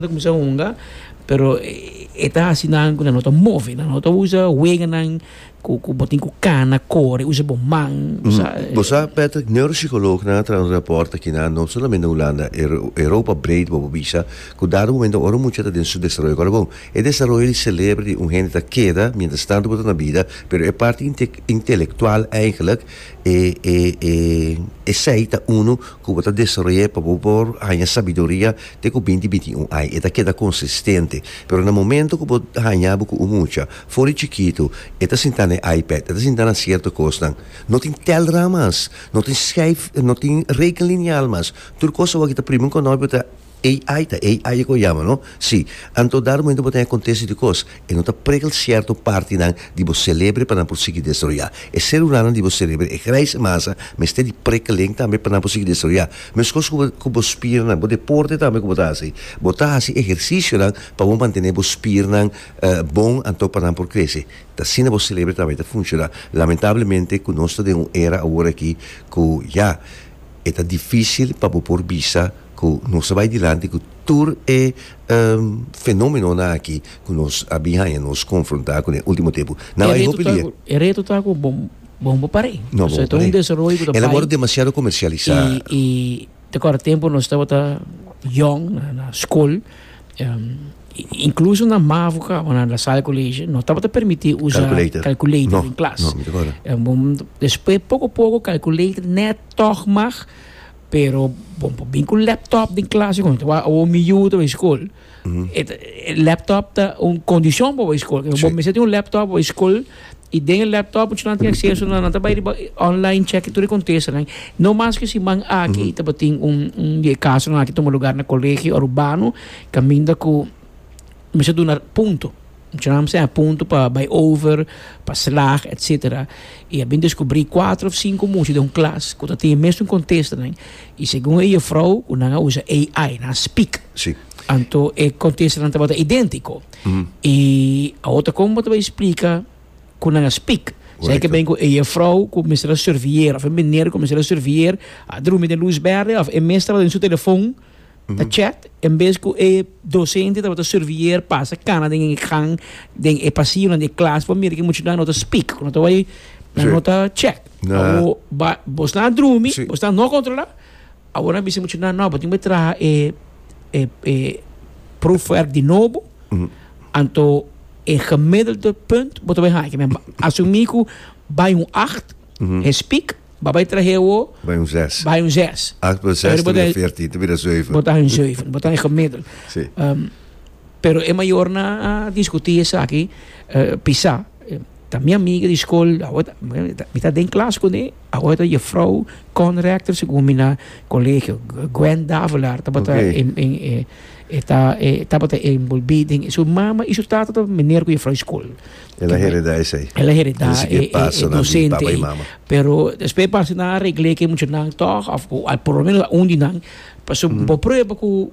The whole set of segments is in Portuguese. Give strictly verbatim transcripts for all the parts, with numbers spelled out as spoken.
Começou unga, pero eta asinan ko na nota move, na nota usa wega nang ku ku botin ku kana core, usa bomang, usa. Bosa Patrick neuropsicoloog na tra un rapport aqui na não solamente na Holanda, Europa breed bobo bisa, ku dado momento ora mucha de su desarrollo. Agora bom, e desarrollo ele celebra de um gente da queda, mientras tanto bota na vida, pero é parte inte intelectual eigenlijk e e e e seita uno ku bota desarrollo para por a sabedoria de ku vinte vinte e um ai, e da queda consistente. Pero no momento que bota hanya buku umucha, fora chiquito, eta sentando iPad, eta sentando certo costa, não tem telramas, não tem schijf, não tem rekenlineal mas, tudo coisa o que tá primeiro com nós bota A I, tá A I que chama, não? Sim. Então, dar um momento para acontecer de coisas, e não tá pregal certo parte não de você celebre para não conseguir destruir. E ser humano de você celebre, e cresce massa, mas tem de pregaling também para não conseguir destruir. Mas coisas que você aspira, não, você deporte também que você assim, botar assim exercício não, para você manter você aspira não bom, então para não por crescer. Tá assim você celebre também, tá funciona. Lamentavelmente, que nós estamos em uma era agora aqui que já é difícil para pôr visa que nós vai adiante que tudo é um, fenômeno aqui que nós abrimos nos confrontar com o último tempo. Não é opinião. É reto tá com bom bom para aí. Não, então um desenvolvimento. Ela agora demasiado comercializada. E e de tempo nós estava tá young na, na escola. Um, incluso na mavuca ou na sala de colégio não estava a permitir usar calculator, calculator no, em classe. No, um, depois pouco a pouco calculator não toch mais. Pero bom, bem com o laptop em classe, quando o miúdo da escola, o laptop tá uma condição para a escola. Bom, mas você tem um laptop para a escola e dentro do laptop você não tem acesso não não tá vai online check tudo acontece, né? Não mais que se man aqui, tá tem um um caso não aqui toma lugar na colégio urbano, caminho com mas você dá ponto. Chamamos a ponto para by over, para slag, etcétera. E eu descobri quatro ou cinco músicos de uma classe que tem mesmo um contexto, né? E segundo a vrouw, que não usa A I, não speak. Sim. Então, o contexto não está idêntico. Mm. E a outra como você explica que não speak. Sei que bem que a vrouw começa a servir, ou a menina começa a servir, a dormir de luz verde, ou a mestra em seu telefone, a chat, em vez que o docente estava a servir, passa cana em gang, em passeio na classe, para mim que muito não nota speak, quando tu vai na nota check. Ou você está a dormir, você está não controlar. Agora você muito não, mas tem que trazer e e provar de novo. Então, é gemiddelde punt, você vai haken. Assumir que vai um acht, é speak. Babai trazer o bij een zes. Bij een zes. acht plus zes, dan weer veertien, dan weer een zeven. Botar een zeven, botar een gemiddeld. Sí. Um, pero é maior na uh, discutir isso aqui, uh, pisar. Da minha amiga de escola, agora está dentro classe com ele, agora a vrouw conrector, segundo na colégio, Gwen Davelaar, está em em está está envolvida em sua mama e sua tata menino com a vrouw escola. Ela hereda isso aí. Ela hereda é docente. Pero depois passa na regra que muito não toca, ou pelo menos um de não, passou por prova que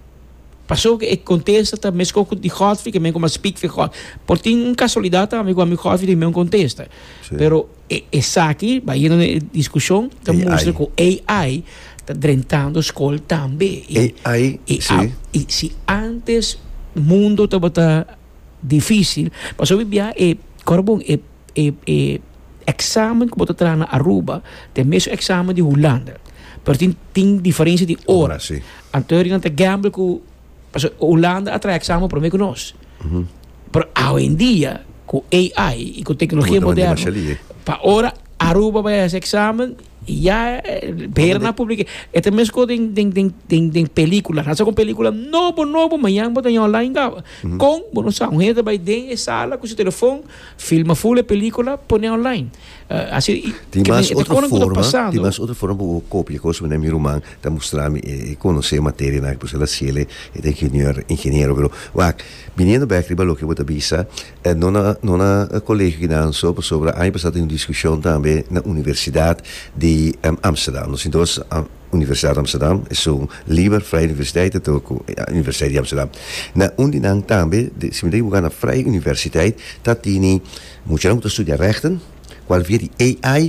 passou que contesta também com de Godfrey que me como speak for God. Por tem um casualidade também com amigo Godfrey me contesta. Pero essa aqui vai indo na discussão, tá mostra que A I está drentando a escola também. A I, sim. E se antes o mundo estava difícil, passou vivia e corbon e e e exame que botou na Aruba, tem mesmo exame de Holanda. Pero tem tem diferença de hora. Então ele não tem gamble com Holanda atrai exame para mim com nós. Pero hoje em dia com A I e com tecnologia moderna, para hora Aruba vai fazer exame e já ver na pública. É também mesmo tem tem tem tem tem película, não só com película novo novo, amanhã botar online gava. Com, não sabe, um gente vai dentro da sala com seu telefone, filma full a película, põe online. Uh, assim, tem mais outra forma, tem mais outra forma para copiar coisas na minha irmã, para mostrar me conhecer a matéria na que ela se ele é engenheiro, engenheiro, pero wa, menino back riba lo que bota bisa, não na não na colégio que não sobre sobre aí passado uma discussão também na universidade de um, Amsterdam. Nós então a Universidade de Amsterdam é uma livre freie universiteit, dat ook a Universiteit de Amsterdam. Na onde não também, se me diga na freie universiteit, dat die niet moet je ook estudar rechten, qual via die A I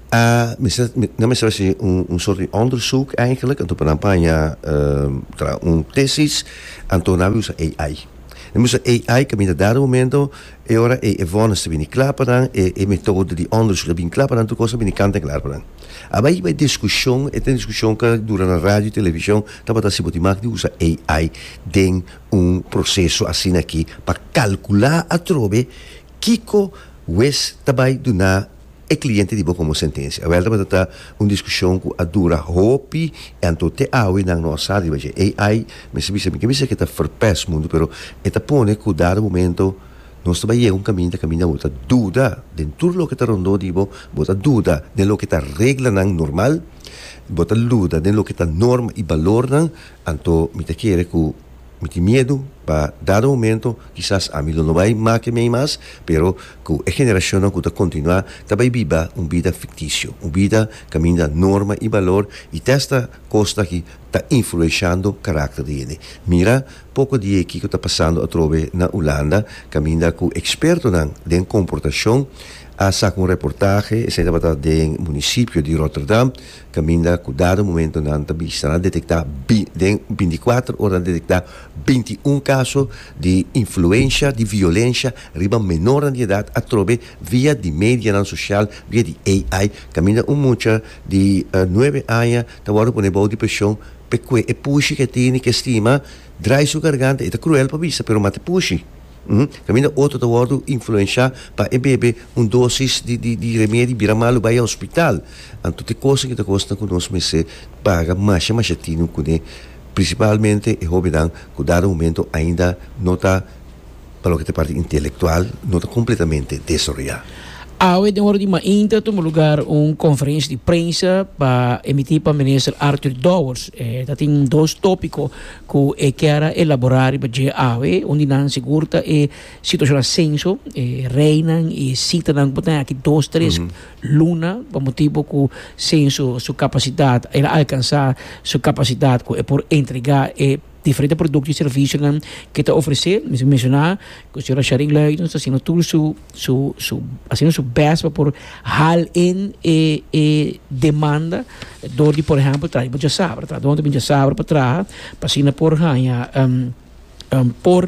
Uh, nou, is een, een soort onderzoek eigenlijk, en op een campagne, uh, een thesis, en toen hebben we A I. Dan moest A I, que in dat moment, e ora e evones te bini klaparan, e, e methode die onderzoek te bini klaparan, tu cosa bini kant en klaparan. Abai bij discussie, et een discussie que dura na radio, televisão, dat wat se maken die usa A I, den un processo assim aqui, para calcular a trobe, kiko wes tabai do na e cliente dibo como sentença. A verdade é que uma discussão que a dura hopi e anto te aui na nossa área, porque A I, me se bisa, me se que está verpes mundo, pero eta pone que dado momento nós também é um caminho, da caminho outra dúvida dentro do que está rondando dibo, bota dúvida de que está regra não normal, bota dúvida de que está norma e valor não, anto me te quer que me tem medo para dado momento quizás a mim não vai mais que me mais, pero que a geração que está continuar também viva uma vida fictício, uma vida caminho da norma e valor e esta costa que está influenciando o caráter dele. Mira pouco dia que está passando a trove na Holanda, caminho com experto na de comportação. A saco um reportagem, se trata do município de Rotterdam, caminha com dado momento na entrevista, a detectar vinte e quatro horas, a detectar vinte e um casos de influência, de violência, riba menor de idade, a trobe via de mídia social, via de A I, caminha um mucha de uh, nove anos, da hora por nebol de pressão, porque é puxi que tem que estima, drai sua garganta, é cruel para vista, pero mate puxi. Mm-hmm. Caminho outro da ordem influenciar para e beber um dosis de, de, de remédio para malo vai ao hospital. Então tem coisas que te costam que nós meses paga mais mais atino que principalmente é hobby dan que dado momento ainda não está para o que te parte intelectual não está completamente desarrollado. Awe de hora de manhã tomou lugar uma conferência de imprensa para emitir para o ministro Arthur Dowers. Eh, tem dois tópicos que quer elaborar para a Awe, onde não se curta é situação de censo, eh, reinan e cita não botar aqui dois, três mm-hmm. luna, para motivo que o censo, sua capacidade, ela alcançar sua capacidade é por entregar e diferentes produtos e serviços que está oferecendo, me mencionar que a senhora Sharing Leiden está fazendo tudo su, su, su, fazendo seu best para por hal in e, e demanda onde, por exemplo, traz para Sabra, traz onde para Sabra para trás, para assim por ganhar um, um, por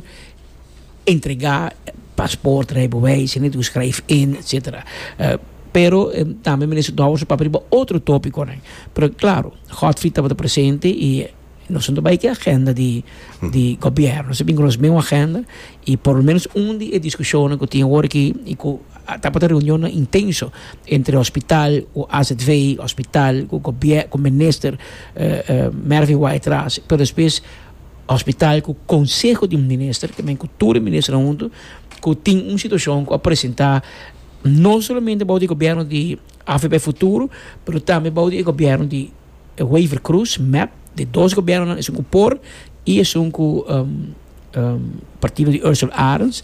entregar passaporte, rijbewijs, en het schrijf in, et cetera. Uh, pero eh, também ministro Dowers para abrir outro tópico, né? Pero claro, Godfried estava presente e nós somos também que a agenda de, de governo, nós temos a mesma agenda e por lo menos um de discussões que tinha agora que estava a reunião intensa entre o hospital, o A Z V, o hospital, o governo, o ministro uh, uh, Mervyn White atrás, pero depois o hospital com o conselho de ministro, que também com todo o ministro junto, que tem uma situação que apresentar não somente para o governo de A F P Futuro, mas também para o governo de Waiver Cruz, M A P, de dois governos, é um por e é um um, um, partido de Ursula Arens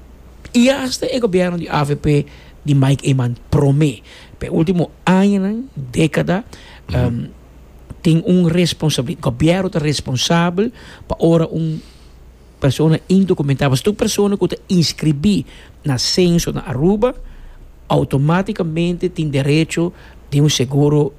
e até o governo de A V P de Mike Eman Promé. Pelo último ano, década, um, tem um responsável, o governo está responsável para ora um pessoa indocumentada, mas tu pessoa que está inscrever na censo na Aruba, automaticamente tem direito de um seguro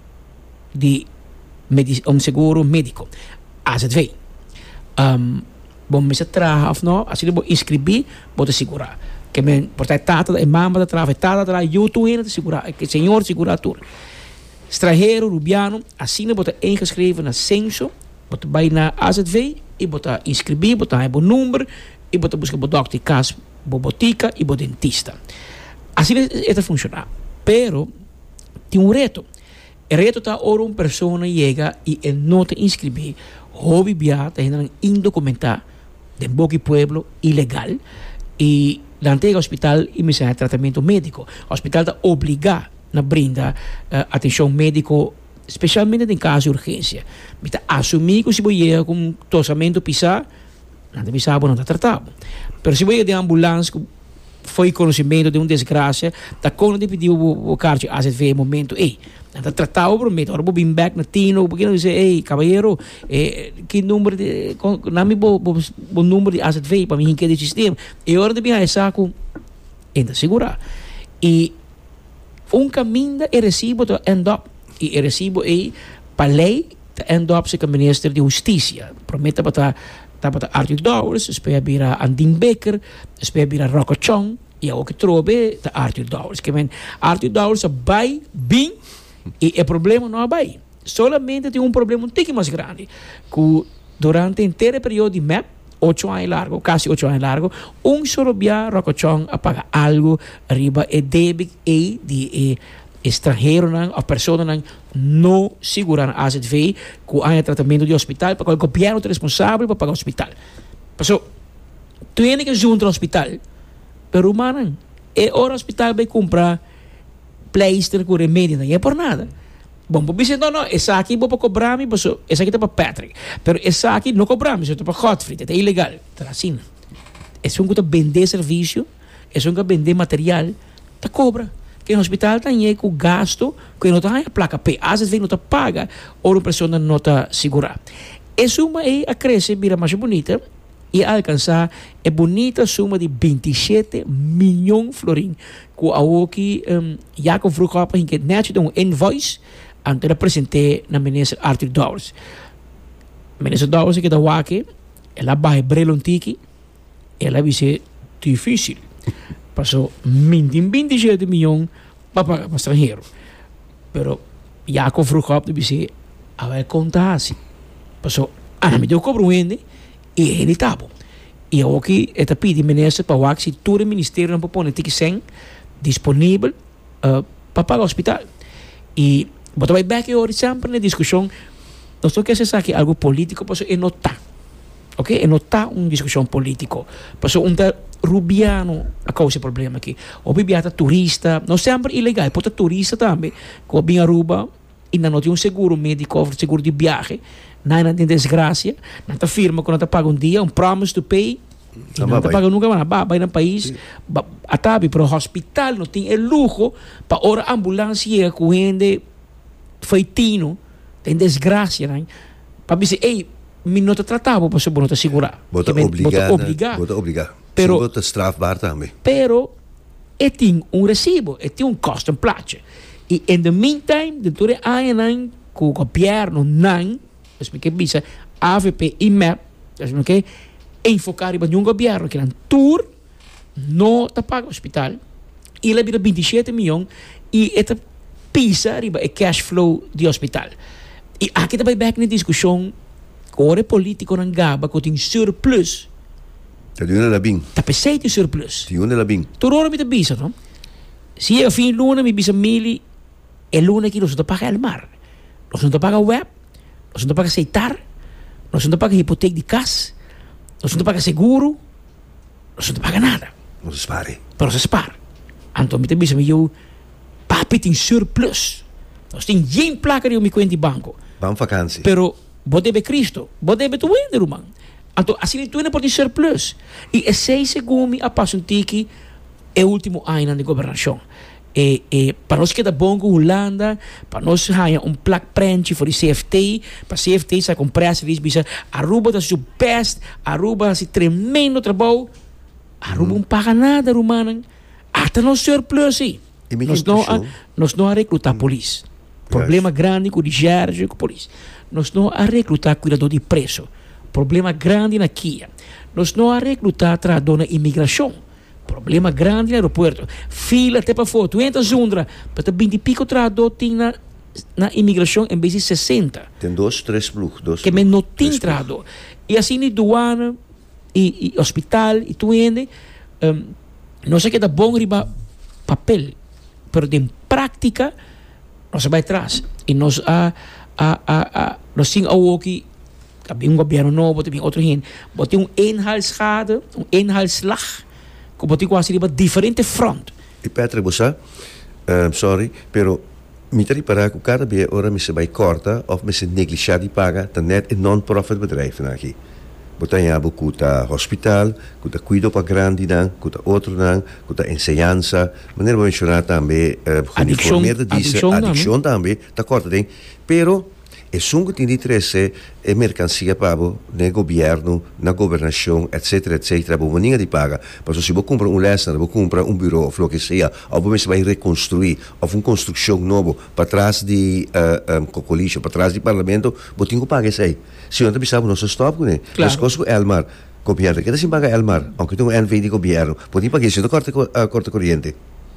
de um seguro médico, A Z V. Um, bom, mas traga of não, assim eu vou inscrever, vou te segurar. Que men, portanto, tata e mama da trava, tata da eu tu ainda te segurar, que senhor segura tudo. Estrangeiro, rubiano, assim eu vou te inscrever na censo, vou te vai na A Z V e vou te inscrever, vou te dar um número e vou te buscar o doctor, casa, o botica e o dentista. Assim é funcionar. Pero tem um reto. O reto está ora uma pessoa chega e não te inscrever, ou vivia, está indocumentada, de boca pueblo, ilegal, e lá no hospital e me sai tratamento médico. O hospital está obrigado a brindar uh, atenção médica, especialmente em caso de urgência. Está assumir que se você com um tossamento pisar, não está pisado, não está tratado. Mas se você de ambulância, foi conhecimento de uma desgraça, está quando te pediu o cartão A Z V momento, ei, está tratado por mim, agora vou vir back na Tino, porque não dizer, ei, cavalheiro, eh, que número de, não me bo, bo, bo número de A Z V para mim que é de sistema, e agora de vir a saco, ainda segurar. E um caminho e recibo to end up. E recibo é para lei to end up se ministro de justiça. Promete para para Arthur Dowers, espera bira Andin Becker, espera bira Rocco Chong, e é o que trobe de Arthur Dowers. Que men Arthur Dowers vai bem e o problema não vai. Solamente tem um problema um pouquinho mais grande. Que durante o inteiro período de M E P, oito anos largo, quase oito anos largo, um solo dia Rocco Chong a pagar algo arriba e débito e de estrangeiro ou pessoa não segurar a Z V que há tratamento de hospital porque o governo é responsável para pagar o hospital. Pessoal, tu tem que junto ao hospital, pero humano, é hora o hospital vai comprar pleister com remédio, não é por nada. Bom, por isso, não, não, essa aqui vou para cobrar, essa aqui é para Patrick, pero essa aqui não cobramos, é para Godfrey, é ilegal. Tá assim. É um que vender serviço, é um que vender material, tá cobra. Que no hospital tem o gasto que não tem a placa P. Às vezes não está paga ou uma pessoa não está segura. E suma é a crescer, vira mais bonita e alcançar a bonita suma de vinte e sete milhões de florins. Que a que um, Jacob Vroeghoff que net um invoice ante apresentar na ministra Arthur Dowers. Ministra Dowers que da wake, ela vai brelo um tiki, ela vai ser difícil. Passou vinte e sete milhões para pagar para estrangeiro. Pero Jacob Vroeghoff deve ser a vai contar assim. Passou, ah, me deu cobro um ende e ele estava. E eu aqui está pedindo ministro para o se todo o ministério não pode ter que ser disponível uh, para pagar o hospital. E botar vai back e sempre na discussão, não estou querendo dizer que algo político, passou e não está. Ok? E não está uma discussão política. Passou um Rubiano a causa do problema aqui. O bibiata turista, não sempre ilegal, pode turista também. Que o bem Aruba e não tem um seguro médico, um seguro de viagem, não tem desgraça, não está firma quando está paga um dia, um promise to pay, e não está paga nunca mais. Vai no país, atabe para o hospital, não tem o luxo para hora ambulância com gente feitino, tem desgraça, né? Para dizer, ei, me não te tratava para você não te segurar. Bota obrigar. Bota obrigar. Pero, bota strafbaar também. Pero, e tem um recibo, e tem um custo em placa. E, in the meantime, de todo ano, que o governo não, que bisa, A V P e M E P, que enfocar em um governo que não tour, não te paga o hospital, e ele vira vinte e sete milhões, e ele pisa riba o cash flow do hospital. E aqui também back na discussão, que o político não gaba, que tem surplus. Tá de una bem. Tá pensei de surplus. De una bem. Tu ora me te bisa, não? Se eu fim luna me bisa mili, é luna que nós não paga o mar. Nós não paga web, nós não paga aceitar, nós não paga hipoteca de casa, nós não paga seguro, nós não paga nada. Nós spare. Pero se spar. Então me te bisa me eu papi tem surplus. Nós tem geen placa de eu me conta de banco. Van vakantie. Pero bodebe Cristo, bodebe tu wender, man. Então, assim, tu não pode ser plus. E é seis segundos a passo um tiki é o último ano de governação. E, e para nós que é bom com Holanda, para nós ganhar um plaque prente para o C F T, para o C F T se comprar se diz, Aruba é o best, Aruba é tremendo trabalho, Aruba não paga nada, romano. Até nós ser plus, sim. Nós não, a, nós não a recrutar polícia. Problema grande com o Nigéria com a polícia. Nós não a recrutar cuidador de preço. Problema grande na Kia. Nós não a recrutar trabalhador na imigração. Problema grande no aeroporto. Fila até para fora. Tu entra zundra, para vinte e pico trabalhador tem na, na imigração em vez de sessenta. Tem dois, três blux. Que men não tem trabalhador. E assim, na aduana, e, e hospital, e tu entra, um, não sei que dá bom riba papel, mas em prática, nós vai atrás. E nós a, a, a, a, nós temos algo que tem um governo novo, tem outro gente, tem um inhalsschade, um inhalslag, que tem quase uma diferente front. E Patrick, você, uh, sorry, pero me tem para que cada vez ora me se vai corta of me se negligear de paga, dan net een non-profit bedrijf aqui. Botan ja kuta hospital, kuta cuido para grande dan, kuta outro dan, kuta enseñanza, maneira vou mencionar também uh, uniformeerde dice, adicción também, tá corta den, pero e sungo tem de trazer é mercancia para o governo, na governação, etc, etc, para ninguém de paga. Mas se você compra um lesson, você compra um bureau, ou o que seja, ou você vai reconstruir, ou uma construção nova para trás de uh, um, cocolixo, para trás do parlamento, você tem que pagar isso aí. Se não precisamos, não se stop com ele. Mas coisa é Elmar, governo, que é assim paga Elmar, aunque tem um N V de governo, pode pagar isso, corta uh, corta corrente.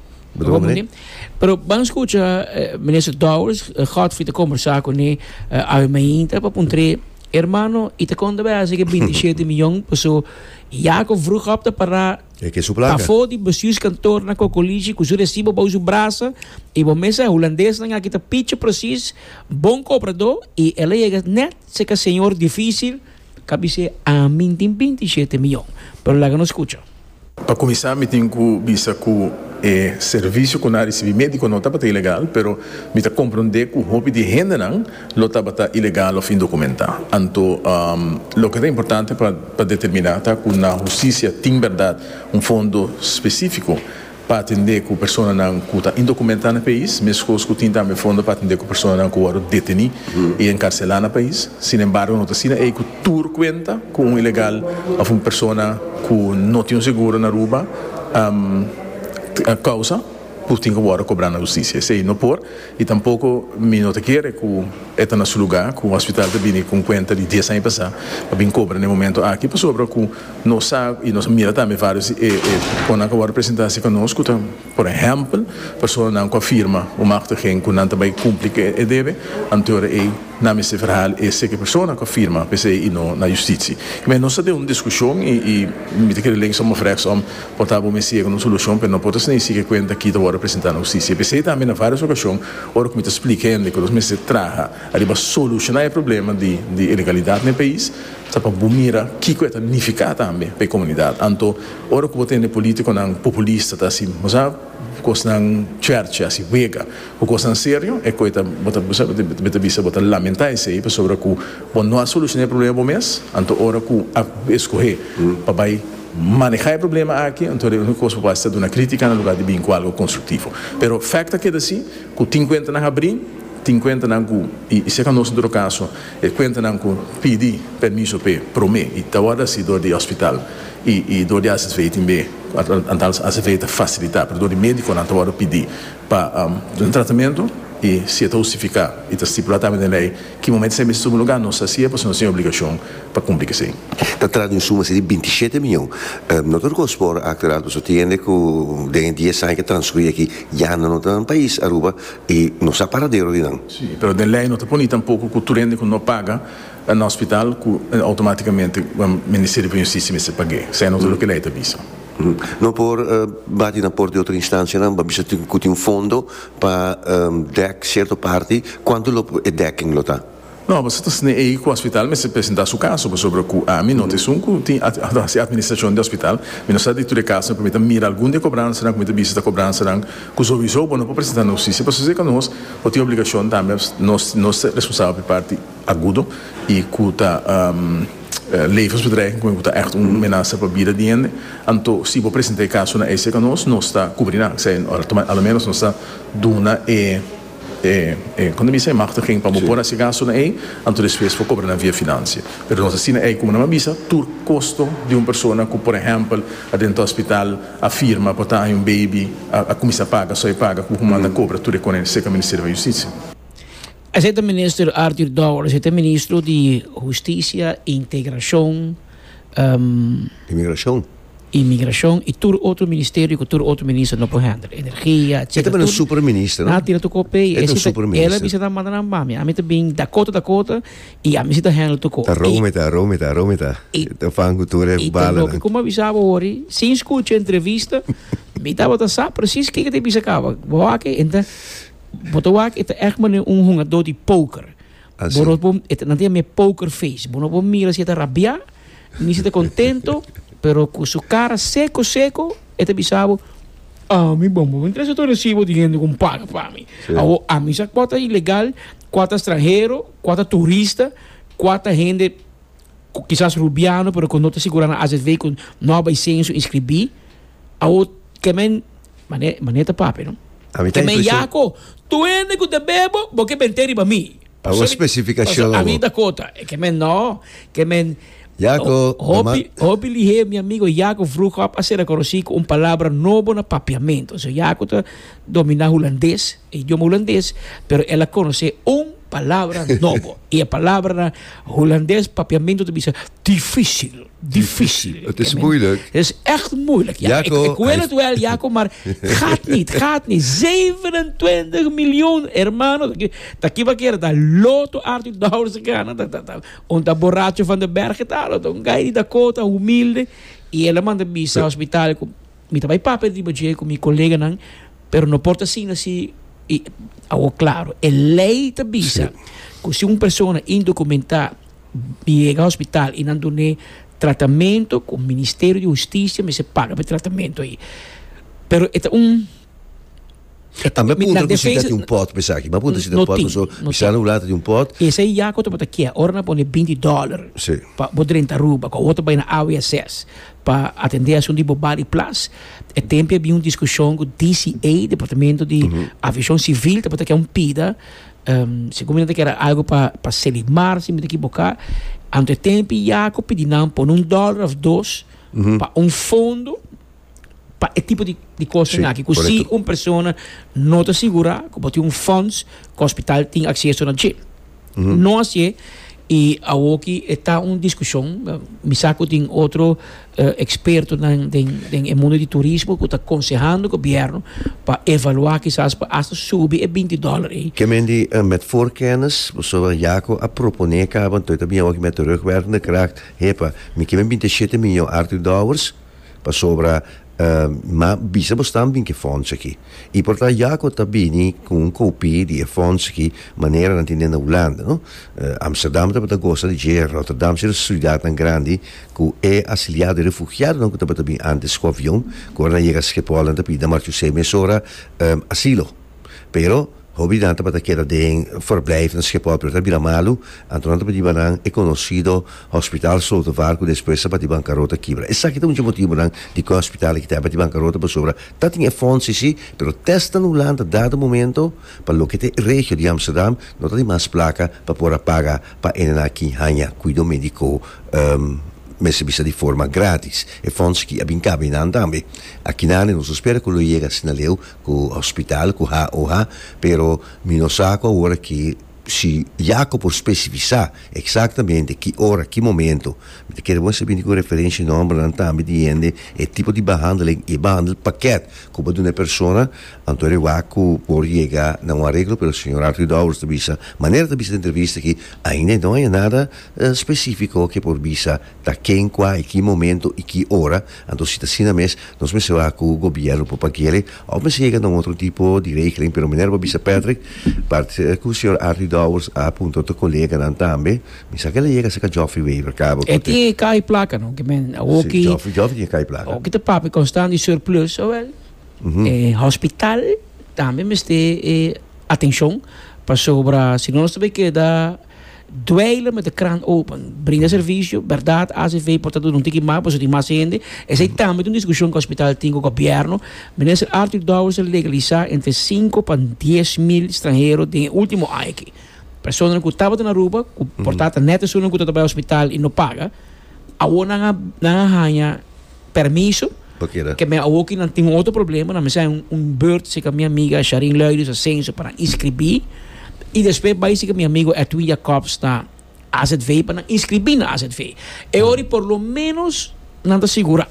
Pero vamos escuchar, uh, minister Dowers, uh, Godfrey te conversar com ele, uh, a minha para puntre, hermano, e te conta bem, que vinte e sete milhões, pessoas, já que vroeg op te para, é que é suplaga. Para fora de bestuurskantoor na cocoligi, que você recebe para o braço, e bom mesa holandês não aqui tá pitch precis, bom comprador, e ela chega net, se que senhor difícil, cabe ser a mim tem vinte e sete milhões, pero lá que não escuta. Para começar, me tenho que visa que é serviço que não recebi médico não estava ilegal, pero me está compreender que o hobby de renda não lo estava ilegal ou indocumentado. Então, um, o que é importante para para determinar tá que na justiça tem verdade um fundo específico para atender que a pessoa não está indocumentada no país, mesmo que tem também fundo para atender que a pessoa não está detenida e encarcelada no país. Sin embargo, não está é que tu conta com um ilegal ou uma pessoa que não tem um seguro na Aruba, um, a causa por tem que agora cobrar na justiça. Se não por, e tampouco me não te quer que está no seu lugar, que o hospital está vindo com conta de dez anos passar, para vir cobrar no momento aqui, para sobre que não sabe, e nós mira também vários, e, e quando agora apresentar-se conosco, então, por exemplo, a pessoa não confirma o marco de quem que não também cumpre que é deve, então é na esse verhaal é se que a pessoa não confirma, pensei e não na justiça. Mas nós temos uma discussão e e me te quero linkar uma frase om portar o messi com uma solução, mas não pode ser nem se que conta aqui da hora apresentar na justiça. Pensei também na várias ocasiões, ora que me te explicando que os meses traga arriba solucionar o problema de de ilegalidade no país, só para mira que coisa significa também para a comunidade. Então, ora que você tem político não populista tá assim, mas coisa não certa, assim, vega, o coisa sério é coisa bota bota bisa bota lamentar isso aí, sobre que bom não há solução o problema mês, então ora que escolher para vai manejar o problema aqui, então é uma coisa para estar uma crítica no lugar de bem com algo construtivo. Pero facto que é assim, que cinquenta na abrir cinquenta não e se que nós no caso é cinquenta não pedir permisso para promer e tawada se do de hospital e e do de assistência feita bem antal assistência feita facilitar para do de médico não tawada pedir para um tratamento e se é justificar e está estipulado também na lei que momento se mesmo no lugar não se assim porque não tem obrigação para cumprir isso. Está trazendo em suma de vinte e sete milhões. Não estou com o sport aclarado, só tem que de dez anos que transcorrer aqui já não está no país Aruba e não está paradeiro ali não. Sim, mas na lei não está poni tampouco que o turende que não paga no hospital que automaticamente o Ministério da Justiça se pague. Se não tudo que lei está visto. Não por uh, bate na porta de outra instância, não, mas tem que ter um fundo para um, deck certa parte, quando é decking lo tá? Não, mas você está aí com o hospital, mas se apresentar seu caso sobre que a mim não tem um tem a administração do hospital, mas não sabe de tudo caso, permita mirar algum de cobrança, não permita vista cobrança, não que os avisou, bom, não pode apresentar na justiça, para dizer que nós temos obrigação também, nós nós responsável por parte agudo e que tá Uh, levensbedreiging, como está echt uma ameaça para a vida de gente. Então, se você apresentar caso na E C conosco, nós está cobrindo, ao menos nós está dando e e e quando me sai machtiging para pôr esse caso na E, então depois for cobrar na via finança. Mas nós assim é como uma visa, todo custo de uma pessoa que, por exemplo, dentro do hospital afirma para ter um baby, a, a comissão paga, só paga, como manda cobra, tudo reconhece que o Ministério da Justiça. Esse é o ministro Arthur Dowers, esse é o ministro de Justiça, Integração, um, Imigração. Imigração e todo outro ministério que todo outro ministro não pode handle. Energia, etcétera. Ele também é um super-ministro, não? Ah, tira tu copia. Ele é um super-ministro. Ela bisa mandar na mami. A mim também Dakota, Dakota e a mim está handle tu copia. Arometa, arometa, arometa. Então faz cultura bala. E como avisava hoje, sem escuta a entrevista, me estava a saber preciso o que te bisa acaba. Boa aqui, então botou aqui, é echt maar um jogador de poker. Bono bom, não tem a minha poker face. Bono bom mira se está rabiar, me está contento, pero com sua cara seco, seco, este bisabo, ah, mi bom, bom, então eu recibo dinheiro com paga para mim. A mim já quatro ilegal, quatro estrangeiro, quatro turista, quatro gente, quizás rubiano, pero com nota segura às vezes com nova licença inscrever, a o que men, maneta papi, não? A mim tá que me yaco, tu ende com te bebo, porque penteri para mim. A uma especificação. A vida conta. É que men não. Que men. Jaco, Hobby, hobby lihe, meu amigo Jaco vroeg op a ser conhecido com palavra novo na papiamento. So Jaco tá domina holandês, idioma holandês, pero ela conhece um palavra novo. E a palavra holandês papiamento te diz difícil, difícil. Het is moeilijk. Het is echt moeilijk. Ja, Jaco, ik, ik wil het wel, Jaco, maar gaat niet, gaat niet. zevenentwintig miljoen, hermano. Daqui vai querer dar loto Arthur Douwers gaan. Und da borracho van de berg getalen. Dan ga je da cota, humilde. E ela manda bisa ao hospital. Mi trabalho papel de budget com meu colega não, pero não porta assim assim. E, oh, claro, é lei da bisa. Que se uma pessoa indocumentada chega ao hospital e não tem tratamento com o Ministério de Justiça, mas se paga para tratamento aí. Pero é um. Ah, ma punto che si dà di un pot, pensate, ma punto si dà un pot, so, mi sanno un lato di un pot. E se io ho detto che ora pone venti dollari, sì. Pa trenta ruba, con otto bei na A W S S, pa atendere a un tipo body plus. E tempo abbiamo una discussione con D C A, Departamento di uh-huh. Aviazione Civile, perché è un PIDA, um, secondo me che era algo per pa selimar, se mi equivocar. Ante tempi Jacob di non pone un dollaro o dos, uh-huh. pa un fondo. Pa é tipo de, de coisa Sim, aqui. Se uma pessoa não te segura, como tem um fundo que o hospital tem acesso a gente. Uhum. Não assim, e aqui está uma discussão. Me saco tem outro uh, experto no mundo de turismo que está aconselhando o governo para avaliar que quizás para subir é vinte dólares. Que mendi uh, met voorkennis, zoals Jaco a proponeer hebben, toen heb je ook met terugwerkende kracht, hepa, me que vintisiete miljoen Arthur Douwers, para sobra. Uh, ma bisa bestaan binke fonds aqui. E portanto Jaco tabini com um copia de fonds aqui maneira não tem na Holanda, no? Uh, Amsterdam tá para gosta de ger, Rotterdam é cidade tão grande que é auxiliado de refugiado não que tá para bem antes com avião, quando chega a Schiphol tá para marchar seis meses hora um, asilo. Pero hobby danta para que de verblijf in Schiphol, pero também malo, Antonio para dibanan é conhecido hospital solto varco depois para de bancarrota quebra. Essa aqui é um motivo não de que o hospital que tem para de bancarrota para sobra. Tá tinha fontes sim, pero testa no Holanda dado momento para o que te regio de Amsterdam, não tem mais placa para poder pagar para ir aqui hanha cuido médico um, mas bisa di forma grátis e fonds que abin cabinan também aqui na não se espera que lo llega sinaleu com o hospital com H O H pero mi no saco agora que se Jaco por especificar exatamente que hora, que momento, me quero você vir com referência e nome também de ende é tipo de behandeling e behandel paquete como de uma pessoa Antônio Jaco por chegar não arreglo pelo senhor Arthur Douwers de bisa maneira de bisa de entrevista que ainda não é nada uh, específico que por bisa da quem qua e que momento e que hora então se está assim mesmo nós me será com o governo por paquele ou me chega num outro tipo de regeling pelo maneira por bisa Patrick parte com o senhor Arthur Douwers appunto tuo collega Nantambe mi sa che lei llega se che Geoffrey Weaver cabo e ti cai placa no che men okay Geoffrey Geoffrey cai placa o che te papi constanti surplus o wel e hospital também me ste eh, atenção para sobra se não sabe que da dweilen met de kraan open. Brinda serviço, verdade, A C V, portanto, não tem que mais, porque tem mais gente. E se também tem uma discussão com o hospital, tem com o governo, ministro Arthur Douwers legalizar entre cinco para dez mil estrangeiros no último ano aqui. Pessoas que estavam na rua, portanto, net é que está no hospital e não paga, agora não ganha permisso, que me aqui não tem outro problema, não me sai um, um beurt, se que a minha amiga Sharin Leuders, ascenso para inscrever. E depois, basicamente, meu amigo Edwin Jacobs está A Z V para inscrever na A Z V. E ora, por lo menos, não está segura.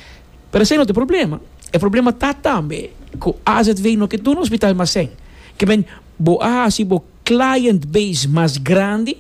Mas esse não tem problema. O problema está também com a Z V no que tu no hospital mais sem. Que vem, bo ah, assim, bo client base mais grande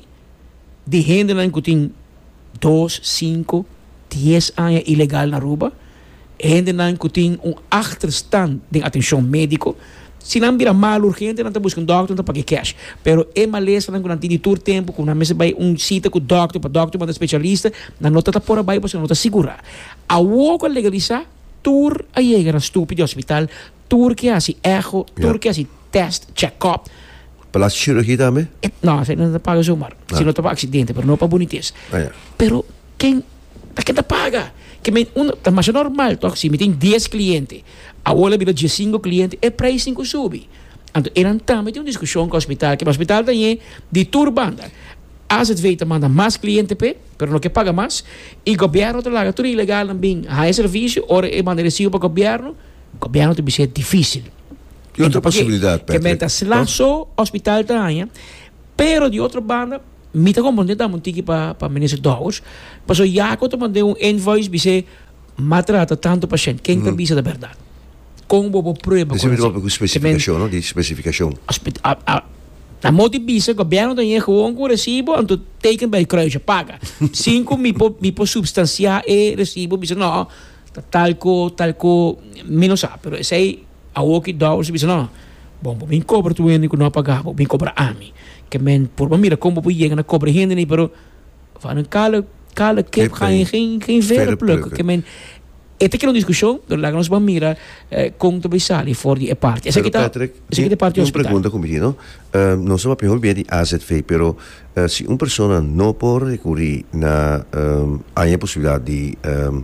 de gente que tem dois, cinco, dez anos ilegal na rua. Gente que tem um achterstand de atenção médica. Se não vira mal urgente, não está buscando um doctor, não está pagando cash. Pero é maleza, não tem de todo tempo, quando você vai um sítio com o doctor, para o doctor, para o especialista, não está por aí, você não está segura. A outra legalizar, tur a chegar a estúpido hospital, tur que assim echo, tur que assim test, check-up. Para a cirurgia também? Não, você não paga zomaar. Se não está para acidente, mas não para boniteza. Pero quem, quem está paga? Que men um, tá mais normal, toch? Se me tem dez clientes, a outra vira de cinco clientes, é pricing que sube. Então, eram também tem uma discussão com o hospital, que o hospital tem de turbanda. A Z V manda mais cliente, pero não que paga mais, e o governo está lá, tudo ilegal também, há serviço, ora é manda recibo para o governo, o governo tem que ser difícil. E outra possibilidade, Patrick? Que mentas lá só o hospital tem, pero de outra banda, me está compreendendo dar um ticket para para ministro Dawes, mas o Jaco te mandei um invoice, dice, maltrata tanto paciente, quem está bisa da verdade. Com boa prova. Isso é uma especificação, não? De especificação. Na modo bisa, o governo tem gewoon com recibo, então teken bij kruisje paga. Cinco me me po substanciar e recibo, bisa não, talco, talco, menos a, pero sei a walkie dollars, bisa não. Bom, bem cobra tu ainda que não pagar, bem cobra a mim. Que men por uma mira como pode chegar na cobra ainda nem, pero van kale kale kip geen geen geen verre plukken. Que men esta que é uma discussão, pero lá nós vamos mirar eh, com também sali for die parte. Essa aqui tá, essa aqui é parte do hospital. Uma pergunta comigo, não? Uh, não só para bem de A Z V, pero uh, se uma pessoa não pode recorrer na um, há a possibilidade de um,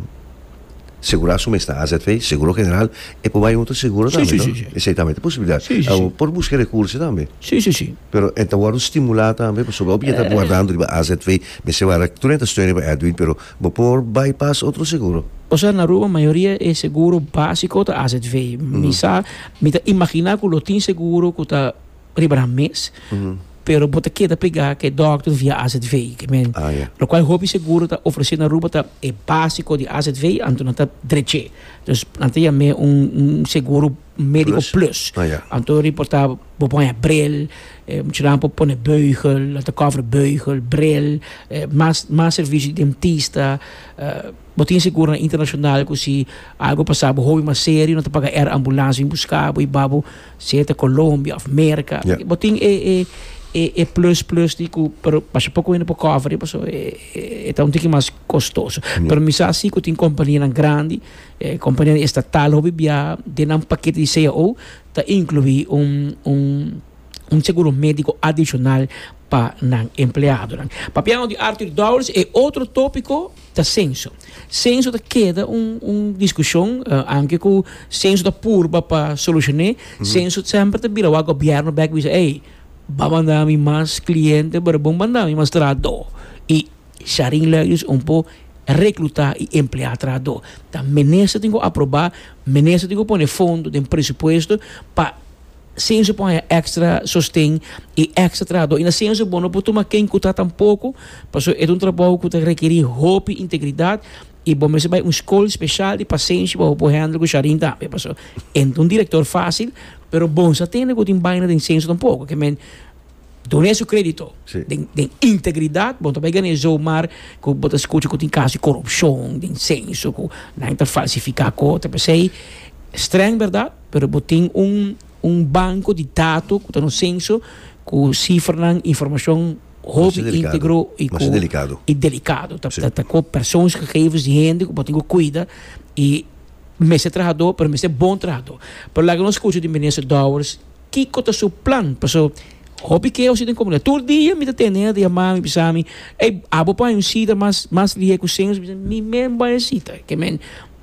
segurar sua esta A Z V, seguro general, e poi vai outro seguro sim, também, sim, não? Sim, sim. Exatamente, possibilidade. Sim, sim, uh, sim. Por buscar recursos também. Sim, sim, sim. Pero então agora estimular também, pessoal, o objeto está guardando de A Z V, mas se vai durante a história para Edwin, pero por bypass outro seguro. O sea, na rua a maioria é seguro básico da A Z V. Mm-hmm. Misa, mita imaginar que o tem seguro que tá ribra mês, Mm-hmm. pero bota queda pegar que doctor via A Z V, que men. Ah, yeah. Lo qual hobby seguro tá oferecendo na rua tá é básico de A Z V, então não tá dreche. Então, antes me um, um seguro médico plus. plus. Ah, yeah. Então reportar bo põe a bril, eh, moet je dan op een beugel, laten cover beugel, bril, eh, mais mais serviço de dentista, eh, botin seguro internacional que se algo passava houve uma série, não te paga air ambulância em buscar, boi babo, certa Colômbia, América, yeah. botin é é é é plus plus dico, pero passa pouco ainda para cover, passo é é tá um pouquinho mais custoso. Yeah. Pero misa assim que tem companhia grande, eh, companhia estatal houve bia, de um paquete de C E O, tá incluir um um um seguro médico adicional para o empregado. Papiano de Arthur Dawes é outro tópico da censo. Censo da queda uma um discussão, uh, anche com o censo da purba para solucionar. Mm-hmm. Censo sempre te vira o governo back e diz, ei, vamos mandar mais clientes, mas vamos mandar mais trabalhador. E Sharin Lagos um pouco reclutar e empregar trabalhador. Então, menessa tem que aprovar, menessa tem que pôr fundo de presupuesto para ciência põe extra sostém e extra trabalho. E na ciência bom não pode tomar quem custa tão pouco, porque é um trabalho que requer roupa e integridade. E bom, mas vai uma escola especial de paciência para o handle com Sharin também. É um diretor fácil, mas bom, só tem que ter baina de ciência tão pouco. Que men donar seu crédito de, de integridade, bom, também ganha o mar, que você escuta que tem caso de corrupção, de incêndio, que não falsificar a cota, pensei, estranho, verdade? Mas tem um um banco de dados que está no censo, com cifras, informação hobby íntegro e, com, delicado. e delicado. Está com pessoas que gegevens de gente que tem que cuidar e mas é trabalhador, mas é bom trabalhador. Por lá que nós escutamos de ministro Dawes, que é o seu plano? Pessoal, hobby que eu sinto como todo dia me tem de amar, me pensar, ei, abo para um sítio mais mais lié com o censo, me mesmo vai sítio, que men,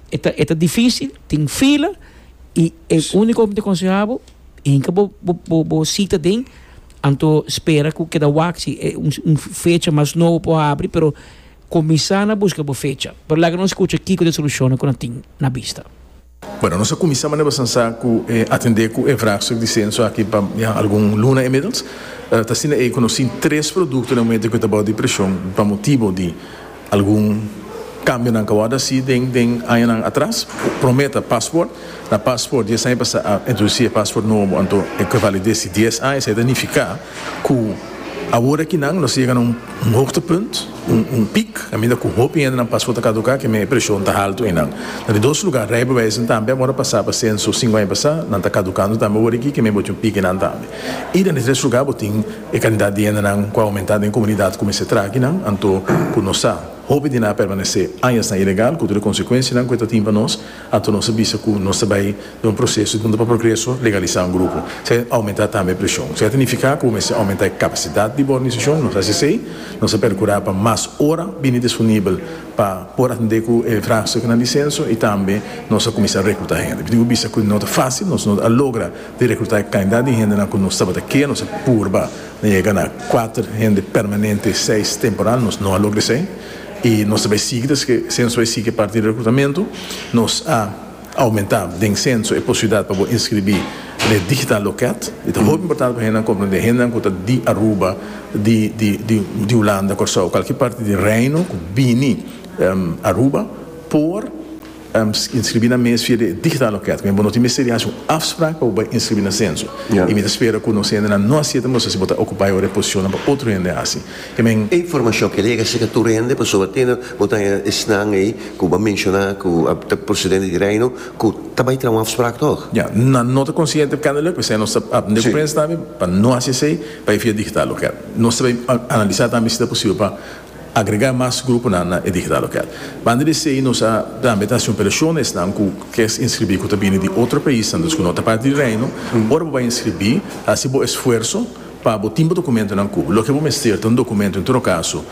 é é difícil, tem fila. E o único que te aconselhava é que você cita dentro, então espera que cada waxi é uma fecha mais nova para abrir, mas começar a buscar a fecha. Por lá que não escuta aqui que a solução que não tem na vista. Bueno, nós começamos a pensar que eh, atender com o vraagstuk de censo aqui para ja, algum luna inmiddels. Está uh, sendo aí conhecido três produtos no momento que está de pressão para motivo de algum cambio na kawada si ding ding ayan atrás prometa passport na passport dia sai passa a introduzir passport novo anto equivalente desse dez anos é danificar que agora que não nós chegamos num um hoogtepunt um um pico a medida que o hope ainda não passport a caducar que me pressão tá alto e não na de dois lugares rijbewijzen também agora passar para censo cinco anos passar não tá caducando também agora aqui que me botou um pico não também e na três lugares botin a quantidade de ainda não com aumentada em comunidade como se traga não anto por nossa houve de não permanecer anos na ilegal, com toda a consequência, não coisa timpa nós, a tu não sabia que nós vai de um processo de para progresso legalizar um grupo, se aumentar também a pressão, se significa que começa a aumentar a capacidade de organização, nós assim, nós procurar para mais hora bem disponível para por atender com o fraco na licença e também nós começar a recrutar gente. Digo bisa que não é fácil, nós não logra de recrutar quantidade de gente na que nós estamos aqui, nós purba, chega na quatro gente permanente, seis temporal, nós não logra ser. E nós também seguimos que censo vai seguir parte do recrutamento, nós a aumentar de censo a possibilidade para inscrever no digital locat. Então, muito importante para a gente compreender, a gente que de Aruba, de de de de Holanda, Corsau, qualquer parte do reino, que vini um, Aruba, por um, inscrever na mesa via digital locat. Mas não tem seria uma afspraak para inscrever na censo. Yeah. E me espera que nós ainda não aceitamos se botar ocupar a posição para outro rende assim. Que men informação que liga se que tu rende, pessoa tem botar snang aí, que vai mencionar que o presidente do reino, que também tem uma afspraak toch? Ja, na nota consciente kennelijk, we zijn ons op de conferentie daarmee, para não acessar para via digital local. Nós também analisar também se é possível para agregar mais grupos na, na digital local. Quando eles aí nós também temos operações não que quer inscrever que também de outro país, então que outra parte do reino, ora vai inscrever, assim bom esforço para o tempo documento na Cuba. Lo que vamos ter um documento em todo caso,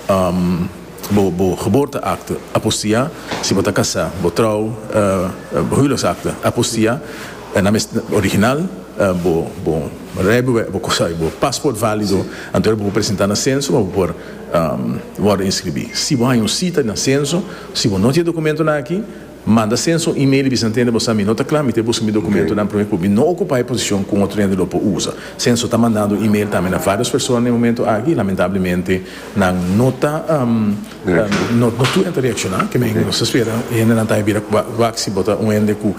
um, bo bo geboorteakte apostia, se botar casar, bo trouw, uh, huwelijksakte apostia, en dan is original, uh, bo bo rebbe, bo kosai, bo paspoort válido, então bo apresentar na censo, bo por um, worden inscrever. Se você tem um sítio na censo, se você não tem documento na aqui, manda censo, e-mail, Vicentene, você me nota claro, me tem busca meu documento na primeira clube, não ocupar a posição com outro rende lopo usa. Censo está mandando e-mail também a várias pessoas no momento aqui, lamentavelmente, não nota, um, um, não tu entra reaccionar, que me não se espera, e ainda não está em vira, se bota um rende que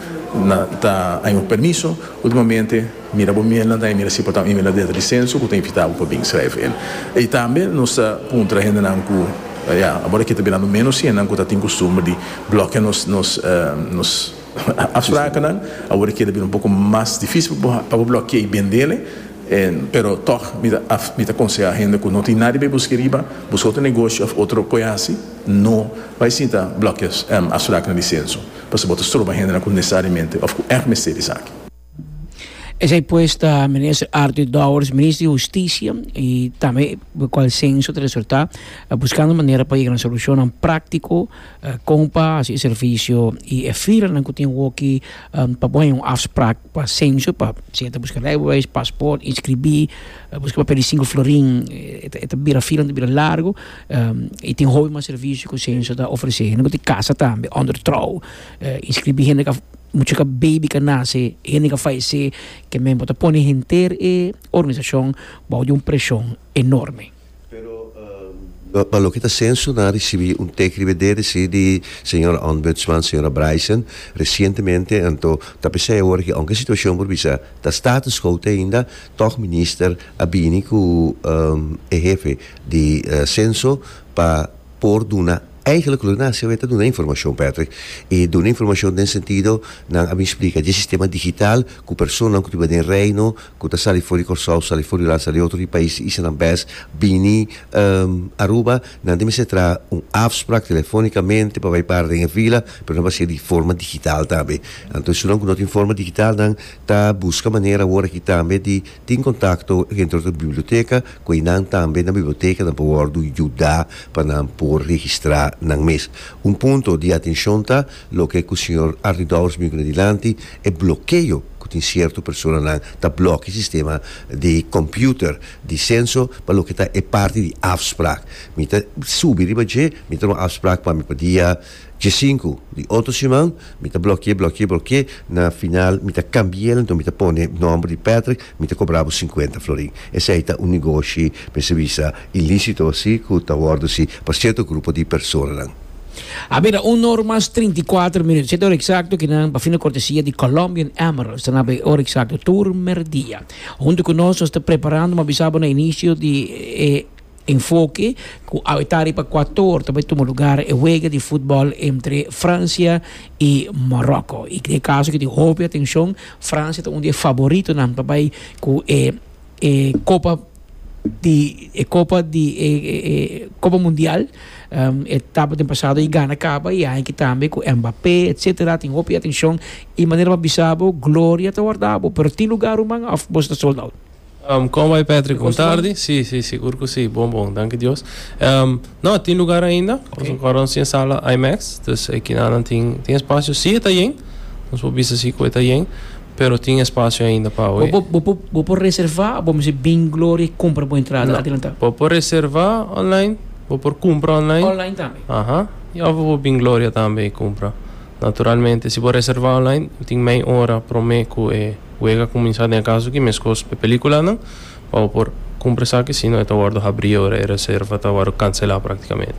está em um permisso, ultimamente, mira bom mira não mira se botar um e-mail dentro de censo, que tem invitado para bem escrever. E também, nossa ponta ainda não que ja, agora que está virando menos e não está tem costume de bloquear nos nos uh, nos afspraken, agora que está um pouco mais difícil para bloquear bem dele, pero toch me me aconselha a gente que não tem nada para buscar riba, buscar outro negócio ou outro coisa assim, não vai sentar bloquear um, afspraken de censo, para se botar só para a gente não necessariamente, ou é mesmo isso aqui. Essa é posta ministro Arthur Dowers, ministro de Justiça, e também qual senso de resultar, buscando maneira para ir a uma solução prático, compa, assim, serviço e é fila não que tem o que para pôr um afspraak para senso, para se está buscar leis, passaporte, inscrever, buscar para cinco florim, é bira fila, é bira largo, e tem hobby mais serviço que o senso está oferecendo, não tem casa também, onder trouw, inscrever gente que mucho que baby que nasce, gente que faz que mesmo pode pôr inteira e organização vai de uma pressão enorme. Pero uh, para o que está senso, nós recebi um técnico de de senhora ombudsman, senhora Bryson, recentemente, então, está pensando agora que anche a situação por visa, da status quo ainda, toch minister Abini, que um, é jefe de uh, senso, para pôr uma eigenlijk lo na se avete una informazione Patrick e una informazione nel sentido non mi spiega il sistema digital che persone che vanno in reino che sali fuori Corsau sali fuori là sali altri paesi is en best bini um, Aruba non deve essere tra un afspraak telefonicamente per vai parte in fila per una base di forma digital também então se não que in forma digital dan ta busca maneira ora che também di di in contatto dentro la biblioteca coi nan também na biblioteca da poter aiutare per non poter registrare nang mes. Un punto di attenzione ta lo che il signor Arthur Dowers mi dice dilanti è bloccheo che in certo persona nang ta blocchi il sistema di computer di senso per lo che ta è parte di afspraak. Mi ta subi ribagge mi ta afspraak pa mi padia G cinque di otto settimane mi ta blocchi blocchi blocchi na final mi ta cambiare então mi ta pone numero di Patrick mi ta cobravo cinquanta florin e sei ta un negozio per servizio illecito sì che ta guardo sì per certo gruppo di persone. Abbiamo un ora mais trinta e quattro minuti. C'è ora esatto che non fino cortesia di Colombian Emeralds. Sta ora esatto tour merdia. Onde con noi sta preparando ma bisogna no inizio di eh, enfoque que a etapa quatorze também toma lugar a juega de futebol entre França e Marrocos e que caso que de houve atenção França é um dia favorito na papai que é é Copa de e Copa de e, e, Copa Mundial, um, etapa do passado e Ghana acaba e aí que também com Mbappé, etcétera. Tem hope atenção e maneira bisabo, glória te guardavo, pero tem lugar humano of bosta soldado. Um, como vai, Patrick? Boa tarde. Sim, sim, seguro que sim. Bom, bom, danke Deus. Um, não, tem lugar ainda. Okay. Nós agora em sala IMAX, então aqui não tem, tem espaço. Sim, está bem. Nós vamos ver se está bem, pero tem espaço ainda para hoje. Vou por reservar, vamos dizer bem glória e compra para entrada. Vou por reservar online, vou por compra online. Online também. Aham. E eu vou bem glória também compra. Naturalmente, se vou reservar online, tem meia hora para mim que juega começar em casa que me escolhe a película não, vou por compra saque, senão eu guardo abrir hora e reserva, eu guardo cancelar praticamente.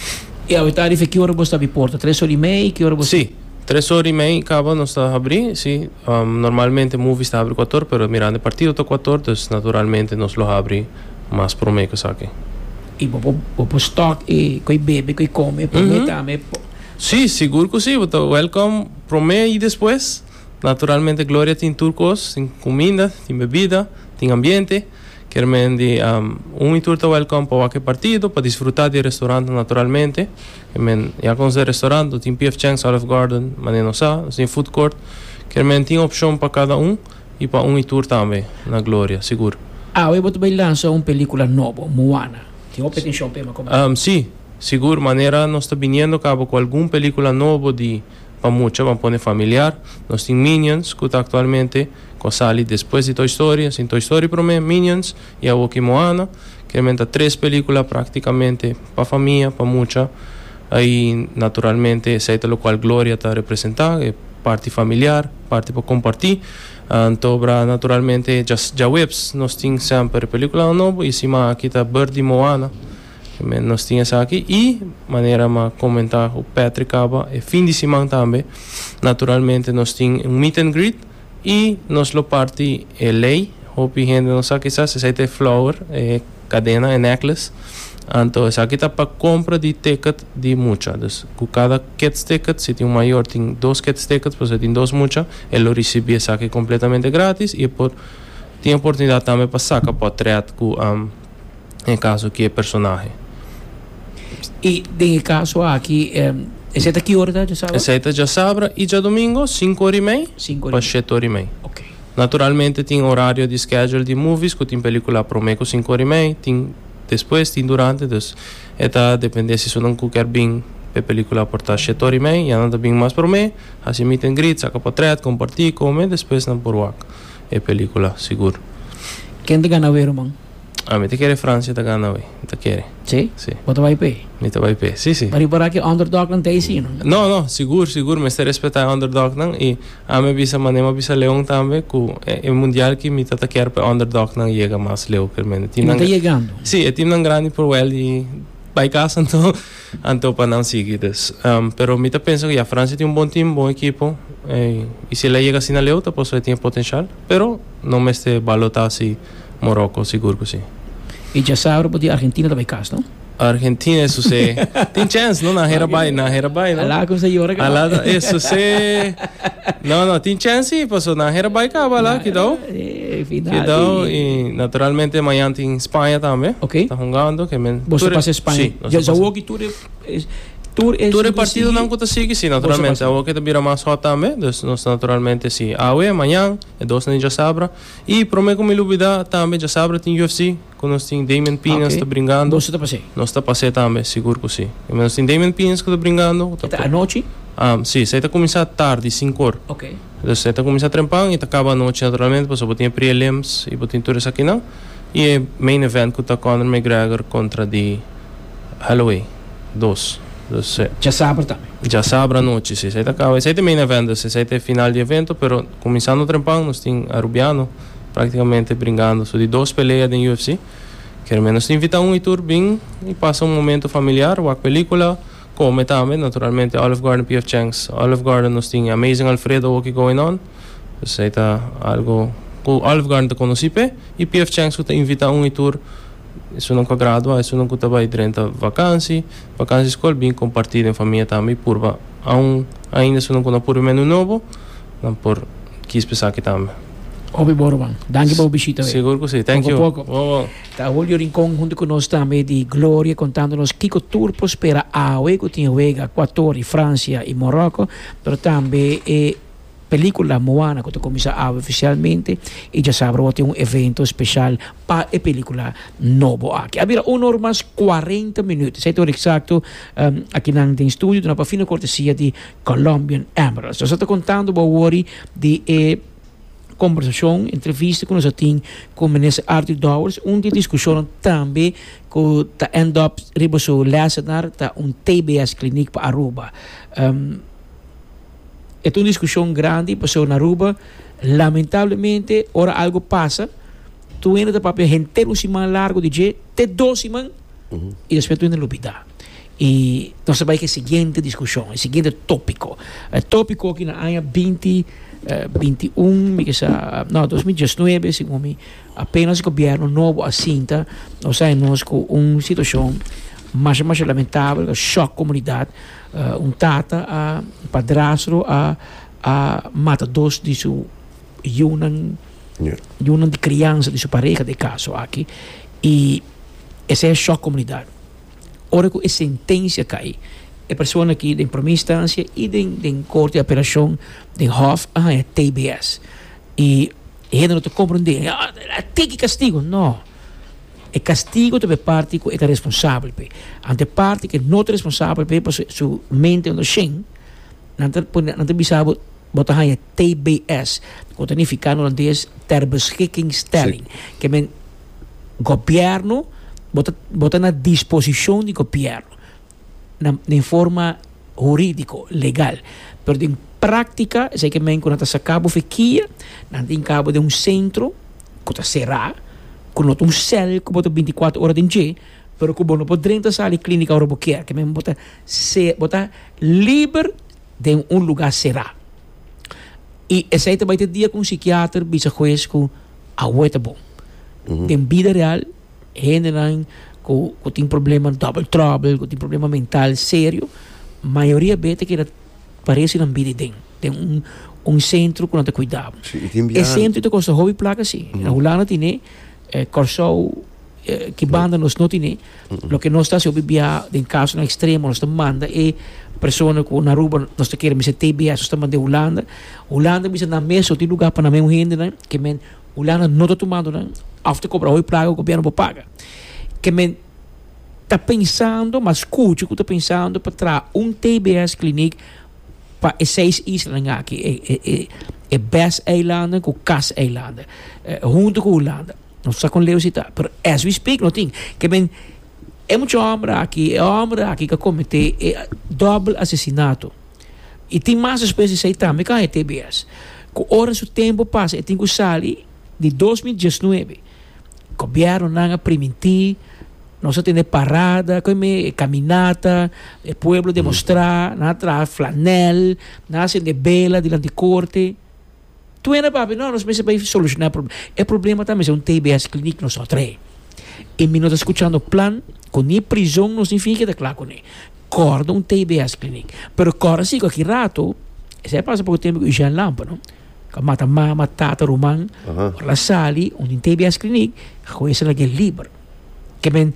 E a tarifa que hora você está porta? Três horas e meia? Que hora você? Sim, três horas e meia acaba não está abrir, sim. Um, normalmente movie está abre quatro, pero mirando o partido está quatro, então naturalmente nós lo abre mais para mim que saque. E vou vou stock e coi bebe, coi come, para mim também. Sí, seguro que sí, but welcome para mí y después. Naturalmente, Gloria tiene turcos, tiene comida, tiene bebida, tiene ambiente. Queremos um, un tour welcome para cualquier partido, para disfrutar del restaurante naturalmente. Ya con el restaurante, tiene P F Chang's, Olive Garden, Manenosa, tiene food court. Queremos tiene opción para cada uno y para un tour también, na Gloria, seguro. Ah, hoy vos vais lanzar una película nueva, Moana. Tiene opción para comentar. Um, sí. Seguro, maneira nós está vindo cabo com alguma película nova de para muita, vamos pôr familiar. Nós temos Minions, que está atualmente com sali depois de Toy Story, assim Toy Story para mim, Minions e a Woki Moana, que aumenta três películas praticamente para família, para muita. Aí, naturalmente, seita o qual Glória está representada, é parte familiar, parte para compartilhar. Então, naturalmente, já já webs, nós temos sempre película nova e cima aqui está Birdie Moana. Nós tínhamos aqui e maneira de comentar o Patrick acaba e fim de semana também naturalmente nós tínhamos um meet and greet e nós lo parte é lei hope gente não sabe que se aceita flower é cadena é necklace então essa aqui está para compra de ticket de mucha com cada kids ticket se tem um maior tem dois kids tickets você tem dois mucha ele recebe essa aqui completamente grátis e por tem oportunidade também para sacar portrait com um, em caso que é personagem. E nesse caso aqui, essa é que hora já sabe? Essa é já sabe e já domingo, cinco horas e meia, para sete horas e meia. Ok. Naturalmente tem horário de schedule de movies, que tem película para mim com cinco horas e meia, tem depois, tem durante, então, eta depende se você não quer bem a película por estar sete horas e meia, e anda bem mais para mim, assim meet and greet, saca portrait, compartilha, come, depois não por wak, é película, seguro. Quem te gana ver, irmão? A mí te quiere Francia, te gana hoy. Te quiere. ¿Sí? Sí. ¿Vos te vas a ir? Me te vas a ir, sí, sí. Pero para que underdog não tem sim, não? No, no, seguro, seguro. Me está respetando underdog não. E a mí visa manema visa León também, que é mundial que me te quer para underdog não chega mais Leão que me. Não está chegando? Sim, é time não grande por well e vai casa então, então para não seguir. Um, pero me te penso que a França tem um bom time, bom equipo. E, e se ela chega assim na Leão, tá posso ter potencial. Pero não me este balotar assim Morocco, seguro que sim. E já sabe porque a Argentina também casa, não? A Argentina, isso se tem chance, não? Na hera vai, na hera vai, não? Alá como se llora cá. Alá, isso se não, não, tem chance, passou na hera vai cá, lá, que dá. Que dá, e naturalmente amanhã tem Espanha também. Ok. Está jogando, que men. Você passa Espanha? Sim. Já já o que tu Tour é Tour é partido não conta sigue sim, naturalmente. O que te vira mais hot também, nós naturalmente sim. Aue amanhã, é dois nem já sabra. E para mim como ilubida também já sabra tem U F C, quando nós tem Damien Pinas está brincando. Nós está passei. Nós está passei também, seguro que sim. Nós tem Damien Pinas que está brincando. Está à noite? Ah, sim, você está começar tarde, cinco horas. Ok. Você está começar trempão e acaba a noite naturalmente, porque você tem prelims e tem tudo isso aqui não. E é main event que está Conor McGregor contra de Holloway, dois. Já sabe também. Já sabe a noite, sim. Esse é o main event, esse é o final de evento, mas começando o trempão, nós temos a Rubiano praticamente brincando sobre duas peleias de U F C. Queremos nos invitar um e tour bem e passa um momento familiar, uma película, come também, naturalmente, Olive Garden, P F Chang's. Olive Garden nós temos Amazing Alfredo, o que going on. Isso é algo que Olive Garden te conheci, e P F Chang's que invita um e tour. Isso não agrada, isso não custa bem durante a vacância, vacância escola bem compartilhar em família também, por um ainda isso não conta por menu novo, não por quis pensar aqui também. Obi Borban. Danke por visita. Seguro que sí. Thank Poco you. a poco. Wow, wow. Está Julio Rincón junto con nosotros también de Gloria contándonos Kiko Tour prospera a Oego, tiene Oega, Ecuador y Francia y Marruecos, pero también eh, película Moana que comienza a oficialmente y ya sabrá que un evento especial para la película novo aquí. Había una hora más cuarenta minutos, sei todo exacto um, aqui na em estúdio, na fina cortesia de Colombian Emeralds. Eu estou contando o de eh, conversação, entrevista que nós temos com o ministro Arthur Dowers, onde discussão também que está end up riba so lesenar tá um T B S clinic para Aruba. Um, é uma discussão grande, passou na Aruba, lamentavelmente, ora algo passa, tu ainda para gente um semana largo de dia, te dois semanas, uhum. E depois tu ainda lupida. E nós sabemos que é a seguinte discussão, o seguinte tópico. O tópico aqui na ano vinte, vinte e um, não, dois mil e dezenove, segundo apenas o governo novo assinta, nós sabemos com uma situação mais mais lamentável, que choque comunidade, uh, um tata, a uh, padrasto, a a mata dois de sua yunan, yeah. yunan de criança de sua pareja de caso aqui, e esse é choque comunidade. Ora que a sentença cai, a pessoa aqui em primeira instância e em corte de operação de Hof, ah, é T B S. E ele não te compreende, ah, tem que castigo, não. É castigo de parte que é responsável. Ante parte que não é responsável por sua mente ou shin, não te bisabo botar aí T B S, que significa no holandês ter beschikkingsstelling, que men governo bota, bota na disposição do governo, na, em forma jurídica, legal. Pero em prática, sei que men quando se acaba fiquia, não tem cabo de um centro, que será, com um céu que bota vinte e quatro horas em dia, pero que não pode entrar sala clínica ou quer, que men bota se bota livre de um lugar será. E esse aí também tem dia com um psiquiatra, bisa juiz com a ueta bom. Uhum. Em vida real, gente que tem problema double trouble, que tem problema mental sério, a maioria beta que parece na vida tem tem um um centro que não te cuidava. Esse centro te custa hobby placa sim. Na Holanda tem eh, corso eh, que banda nos não tem. Lo que nós está se obvia em caso no extremo nós manda e pessoa que na Aruba nós te queremos ser T B S, nós estamos de Holanda. Holanda bisa na mesa tem lugar para na mesmo gente, né? Que men Holanda não está tomando, né? After cobrar hobby placa o governo não paga. Que men tá pensando, mas escute que tá pensando para trazer um T B S clinic para as seis islas aqui, é, é, é Best Eilanden com Cas Eilanden, é, junto com a Holanda. Não está com leucita, mas as we speak, não tem, que bem, é muito homem aqui, é homem aqui que comete é, double assassinato. E tem mais espécies de também, que é T B S. Com horas o tempo passa, e tem que sair de dois mil e dezenove. O governo não permitir, nós temos parada, como caminata, o povo demonstrar, nós traz flanel, nós de bela diante de corte. Tu ainda papi, não, nós precisamos solucionar o problema. O problema também é um T B S clinic nós três. E me nós escutando o plano, com nem prisão não significa que claro com nem. Corda um T B S clinic. Pero corda sim, aqui rato, você passa por tempo que já lampa, não? Que mata mama, tata, romã, la sali, um T B S clinic, coisa lá que é livre. Que men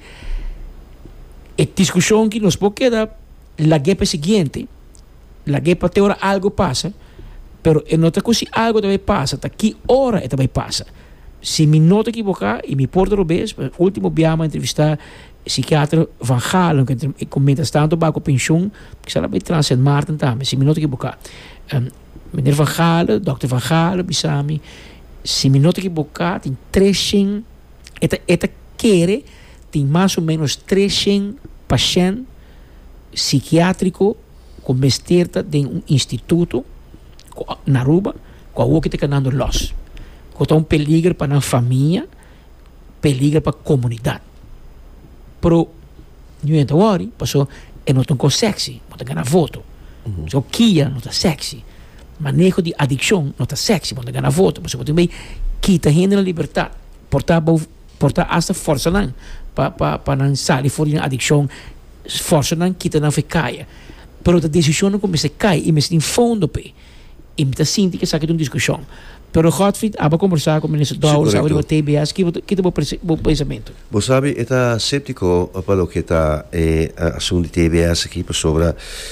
a discussão que nos pode quedar la guepa seguinte, la guepa te hora algo passa, pero en outra coisa algo também passa, tá que hora é também passa. Se me não te equivocar e me porto o vez, último biama entrevistar psiquiatra Van Galen, que comenta tanto baco pensioen, que será bem trans en Martin também, se me não te equivocar. Um, meneer Van Galen, dokter Van Galen, bisami, se me não te equivocar, tem trezentos, eta eta quere tem mais ou menos trezentos pacientes psiquiátricos com mesterta de um instituto na Aruba, com a que está dando los. Que é um peligro para a família, peligro para a comunidade. Pero, não é de worry, passou, é não tão sexy, não tem ganhar voto. O Kia não está sexy. Manejo de adicção não está sexy, não tem ganhar voto. Passou, também, quita gente na liberdade. Portar, portar hasta força não. para pa, pa não sair fora de adicção, força não quita não ficar. Pero a decisão não começa a cair e me em fundo pe. imita sinti que sabe de uma discussão. Pero Godfried, aba conversar com o ministro Douros sobre o T B S, que que tipo bom pensamento. Você sabe, está séptico para o que está é assunto de T B S aqui, para sobre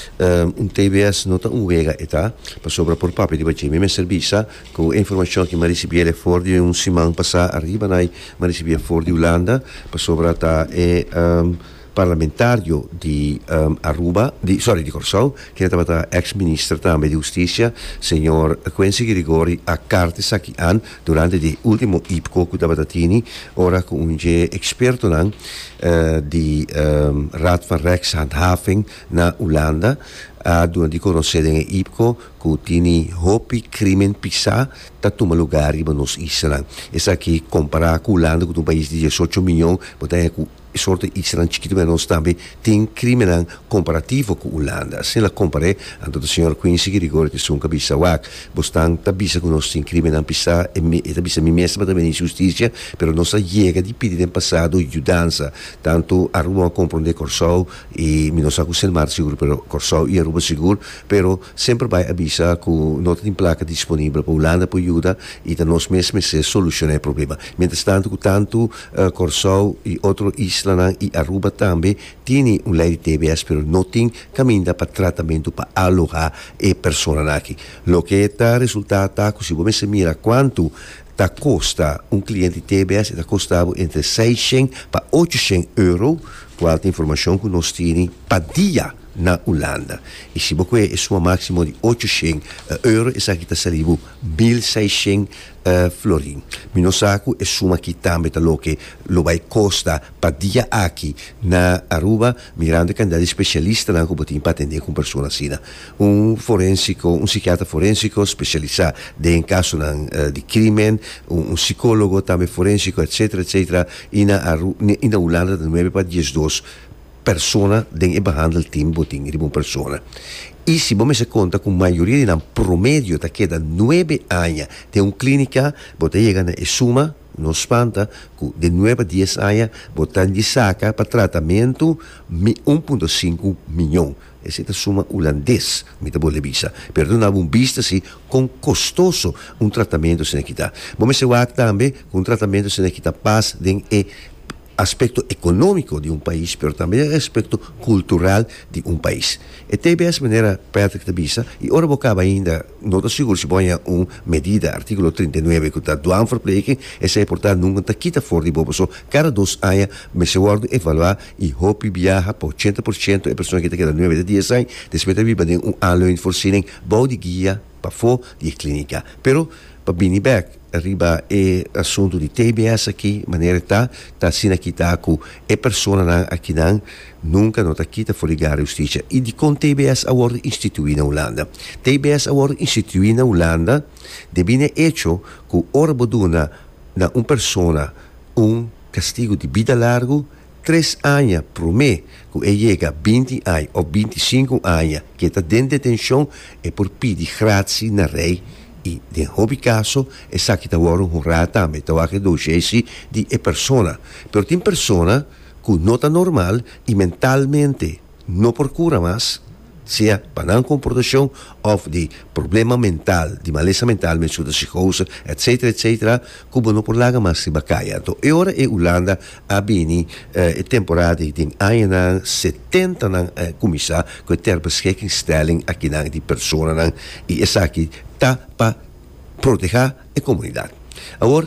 um T B S não está um vega está para sobre por papel de baixo, mesmo serviço com a informação que me recebi fora de um semana passar arriba nai me recebi fora de Holanda para sobre tá é um, parlamentário de um, Aruba, di, sorry, di Corsau, che era stata ex ministro também di Giustizia, signor Quincy Grigori, a cartas aqui an durante il ultimo I P C O che stava tini, ora con un esperto nan, uh, di um, Raad van Rechtshandhaving na Holanda, a uh, di conoscere in I P C O che tini hopi crimen pisa tatuma lugari ma nos islan. E sa che compara con Holanda con un paese di diciotto milioni, poteva e soort Israël chiquito maar ons também tem crime comparativo com Holanda. Se la compare, anto do senhor Quincy que rigore que são cabeça wak, bostan tabisa com nós tem crime nan pisa e me tabisa mi mesma também justiça, pero nossa chega de pedir em passado ajudança, tanto a Aruba compreender Corsau e mi nossa com Selmar seguro, pero Corsau e Aruba seguro, pero sempre vai avisa com nota de placa disponível para Holanda para ajuda e da nós mesmos se solucionar o problema. Mientras tanto, com tanto uh, Corsau e outro Israel e Aruba também tem uma lei de T B S, pero não tem caminho para tratamento para alojar a pessoa aqui. O que está resultado está, se você mira quanto está custa um cliente de T B S, está custando entre seiscentos para oitocentos euros, qual a informação que nós temos para dia na Holanda. E se você é sua máximo de oitocentos euros, essa aqui está salindo mil e seiscentos uh, florin. Minosaku é suma que também está lo que lo vai costa para dia aqui na Aruba, mirando que andar especialista na que para atender com pessoa assim. Um forensico, um psiquiatra forensico especializado em caso uh, de crime, um, um psicólogo também forensico, etc, etc. E na Aru, e na Holanda de nove para dez dois persona den e behandel team boting de uma persona. E se você se conta com a maioria de promédio da queda nove anos de uma clínica, você chega na suma, não espanta, de nove a dez anos, você de saca para tratamento um vírgula cinco milhão. Essa é a suma holandês, me dá boa vista. Pero não há um vista assim, com custoso um tratamento sem equitar. Você se vai também com um tratamento sem equitar paz de e aspecto econômico de um país, mas também aspecto cultural de um país. E T B S maneira perto que visa, e ora bocava ainda, não estou seguro se põe uma medida, artigo trinta e nove, que está doan verpleging, e se é portanto nunca está quita fora de bobo, so cada dois anos, me se guarda evaluar, e hopi viaja por oitenta por cento, e pessoa que está queda nove a dez anos, depois de viver um ano voorziening, bouw de guia, para fora de clínica. Pero, para vir back, arriba é assunto de T B S aqui, maneira tá, tá assim aqui tá com é pessoa aqui não nunca não tá aqui tá fora justiça e de com T B S agora instituído na Holanda. T B S agora instituído na Holanda deve hecho que ora boduna na uma pessoa um castigo de vida largo três anos por mês que ele chega vinte anos ou vinte e cinco anos que está dentro de detenção é por pedir graça na rei. E, nel hobby caso, è sa che lavoro un rata, metto anche docesi di e persona. Però in persona, con nota normal, e mentalmente non procura mas, sia per una comportazione o di problema mental, di malessa mentale, di psicose, eccetera, eccetera, come non parlaga mas si baccaia. E ora in Olanda abbiamo eh, temporade di anni settanta nan eh, commissar che ter beschikkingsstelling a chi di persona nan e è sa che para proteger a comunidade. Agora,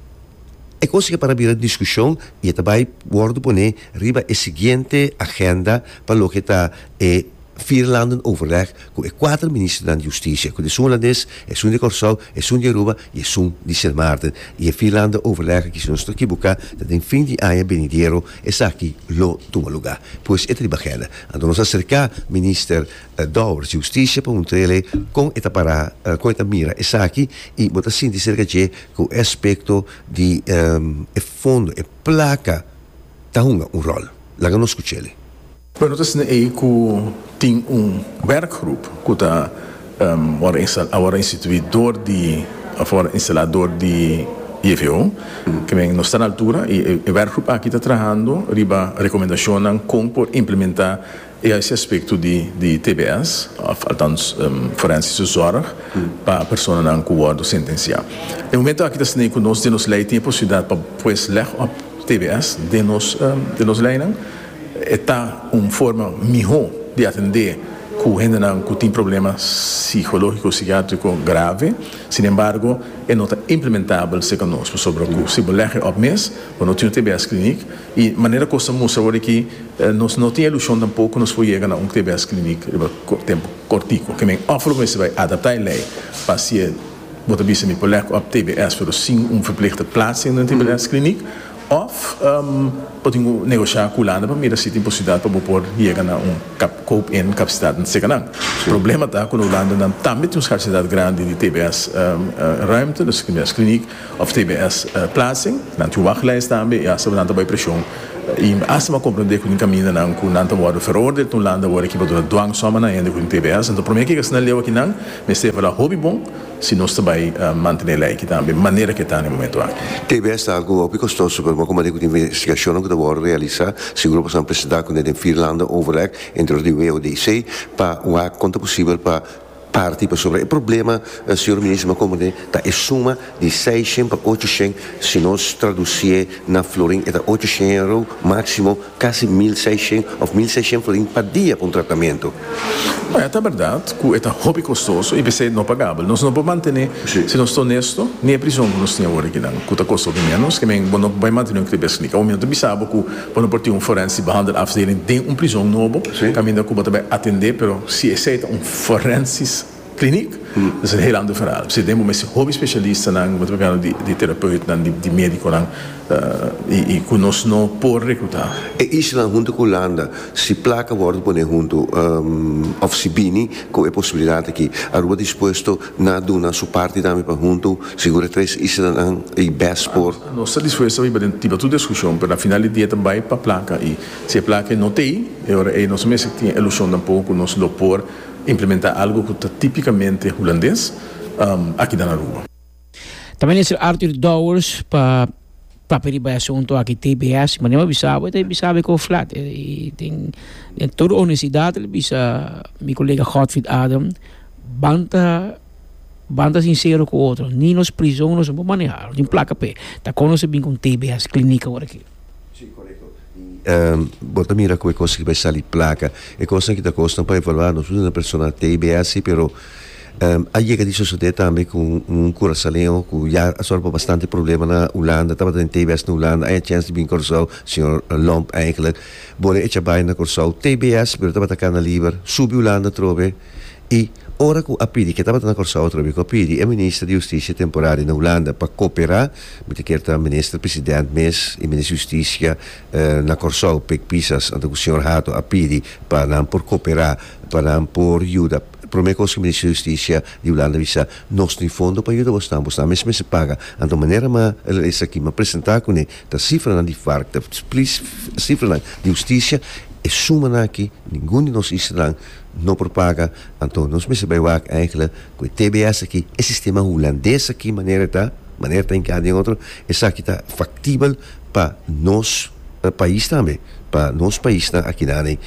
é coisa que para abrir a discussão e também vou poner riba a seguinte agenda para o que está é vier landen overleg com quatro ministros da justiça, com de holandês, é um de Corsau, é um de Aruba e é um de Sint Maarten. E é vier landen overleg que se nos toque buscar, dat em fim de ano benidero é aqui lo toma lugar. Pois é de bagenda. Então nós acercar minister uh, Douros de Justiça para um trele com esta para uh, com esta mira é aqui e botar sim de cerca de com aspecto de um, é fundo, é placa tá um um rol. Lá que nós escutele. Bueno, nós temos um werkgroep que está um, agora instituído de agora instalador de I V O, mm. que vem está na altura e o werkgroep aqui está trabalhando riba recomendação como por implementar e esse aspecto de, de T B S, althans um, forensische zorg, para a pessoa não que o sentenciar. No momento aqui está com nós, de nos lei, tem a possibilidade para pois ler op T B S, de nos, um, de nos lei, está uma forma melhor de atender que ainda que tem problema psicológico, psiquiátrico grave, sin embargo, é não implementável se conosco sobre o se lege op mês, quando tem o T B S clinic, e maneira que nós mostra que nós não tem ilusão tampouco nós foi chegar a um T B S clinic por tempo cortico, que me offer que se vai adaptar a lei para se botar bisa me poler op T B S voor sim um verplichte plaats in een T B S clinic, of um, podemos negociar com o Holanda para mirar se tem possibilidade para pôr chegar a um cap, cope em capacidade de segurança. O problema está com o Holanda não também tem uma capacidade grande de T B S um, uh, ruimte, dus T B S kliniek of T B S uh, plaatsing, dan tem wachtlijst também, ja, sabe dan bij pressão. E als we compreender que o caminho não que não wordt veroordeeld, no Holanda wordt que para dwang soma na ainda com T B S, então primeiro que que snel lewa aqui não, mas se falar hobby bom, se nós também uh, manter lei aqui também, maneira que está no momento aqui. T B S é algo muito custoso, mas como digo, a investigação que deve realizar, seguro possamos apresentar com de vier landen overleg entre o W O D C para o quanto possível para parte para sobre o problema, uh, senhor ministro, como de tá é suma de seiscentos para oitocentos, se nós traduzir na florim é oitocentos euros máximo, quase mil e seiscentos ou mil e seiscentos florim para dia para um tratamento. É, é verdade, que é hobby custoso e você não pagável. Nós não podemos manter, sí. Se nós estamos honestos, nem a prisão que nós temos agora aqui, que está custo de menos, que não vai manter um T B S clínico. Ao menos, sabe que quando por ter um forense behandel afdeling tem uma prisão nova, que a minha Cuba também atender, mas se aceita um forense kliniek, mm. dat is een heel ander verhaal. Ze denken met hobby-specialisten, met elkaar die, die therapeuten, die, die medici, e que nós não podemos recrutar. E isso na junto com a Holanda, se placa worden poner junto, um, of se bini, com a possibilidade que a rua disposto na duna sua parte também para junto, segura três isso na e best por. Nós estamos dispostos a ir para toda discussão, para final do dia também para placa e se a placa não tem, e nós mesmos temos ilusão tampouco nós não por implementar algo que é tipicamente holandês um, aqui na rua. Também é Arthur Dowers para para pedir assunto aqui T B S, mas não bisava, tem bisava com flat e tem em toda honestidade ele bisa meu colega Godfried Adam banta banda sincero com o outro, nem nos prisões não se pode manejar, tem placa P, tá conosco bem com T B S clínica agora aqui. Sim, correto. Um, bota mira come cosa che vai salir placa e cosa che da costano poi parlando su una persona T B S però um, a llega di società também con un cura saleo che già ha solvo bastante problema na Holanda tava in T B S na Holanda hai chance di bin corso signor Lomp eigenlijk buone e c'è bai na corso T B S però tava cana liber subi Holanda trove e ora che appidi che tava na corso trove appidi e ministro di giustizia temporanea na Holanda per cooperare met de keer minister president mes e ministro di giustizia eh, na corso per pisas and o signor Hato appidi per non por cooperare per non por aiuta prome cosa che il ministro di giustizia di Holanda visa nostro in fondo per aiuta vostam vostam mes mes paga and maneira ma essa aqui ma apresentar com da cifra na di farc da cifra di giustizia e summan aqui ninguém de nós Israël não propaga então nós mesmos bij waar eigenlijk com T B S aqui é sistema holandês aqui maneira tá maneira tá em cada outro essa aqui tá factível para nós país também para nós país tá aqui na de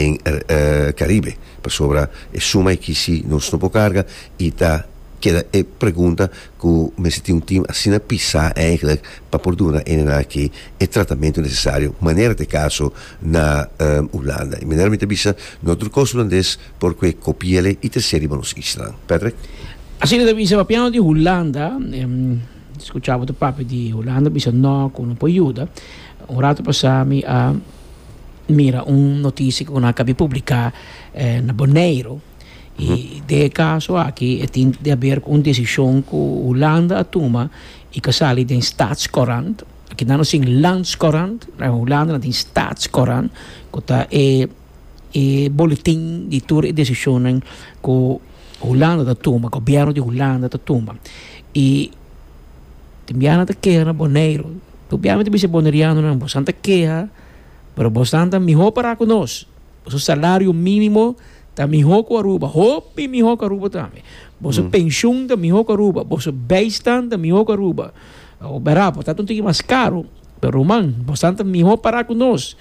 uh, Caribe para sobra é suma aqui se nós não carga e tá queda e pergunta que me se tem um time assim a pisar eigenlijk para produzir en aqui o tratamento necessário maneira de caso na um, Holanda e maneira de bisa no outro caso holandês porque copiele e terceiro nos Israel Patrick assim da bisa piano di Holanda um, escuchava do papo di Holanda bisa no con un po' aiuta un rato passami a mira un notizia che una capi pubblica eh, na Bonaire. E de caso aqui tem de haver uma decisão que a Holanda toma e que sai de staatscourant. Aqui não é landscourant, na Holanda tem staatscourant, que está é é boletim de toda a decisão que a Holanda toma, o governo de Holanda toma. E também na queira Bonaire, obviamente bisa bonaireano não bastante queira, mas bastante melhor para nós. O salário mínimo tá melhor que a Aruba, hopi melhor que a Aruba também. Você mm. pensão tá melhor que a Aruba, você beistan tá melhor que a Aruba. O barato tá tudo mais caro, pero man, bastante melhor para nós.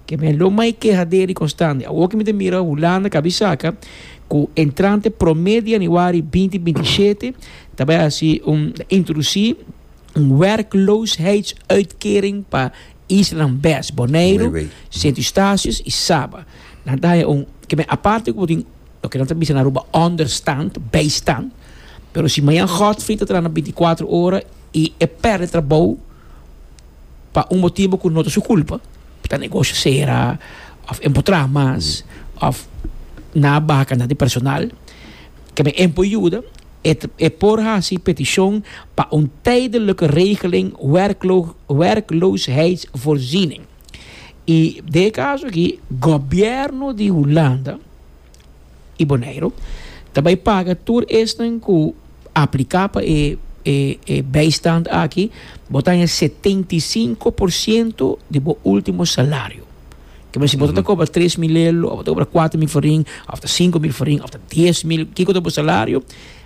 que me lo mai quejadero constante. O que me mira Holanda, cabisaca, com entrante promedio januari vinte veintisiete, também assim um introduzir um werkloosheidsuitkering para Islanders, Bonaire, Sint-Eustatius e Saba. Dan daar je um, que me aparte que eu o que não está na Aruba understand, bijstand, pero se amanhã Godfried está na vinte e quatro horas e é perde trabalho para um motivo que não é sua culpa, para negócio será, of empotramas, of na barca na de personal, que me empoiuda, é é por assim petição para een tijdelijke regeling werklo werkloosheidsvoorziening. E de caso aqui, governo de Holanda e Bonaire também paga tudo este que aplicar para e, e, e bijstand aqui, botar em setenta e cinco por cento do último salário. Que mas se botar cobra três mil euros, ou cobra quatro mil farinha, ou cinco mil farinha, ou dez mil, que é o salário,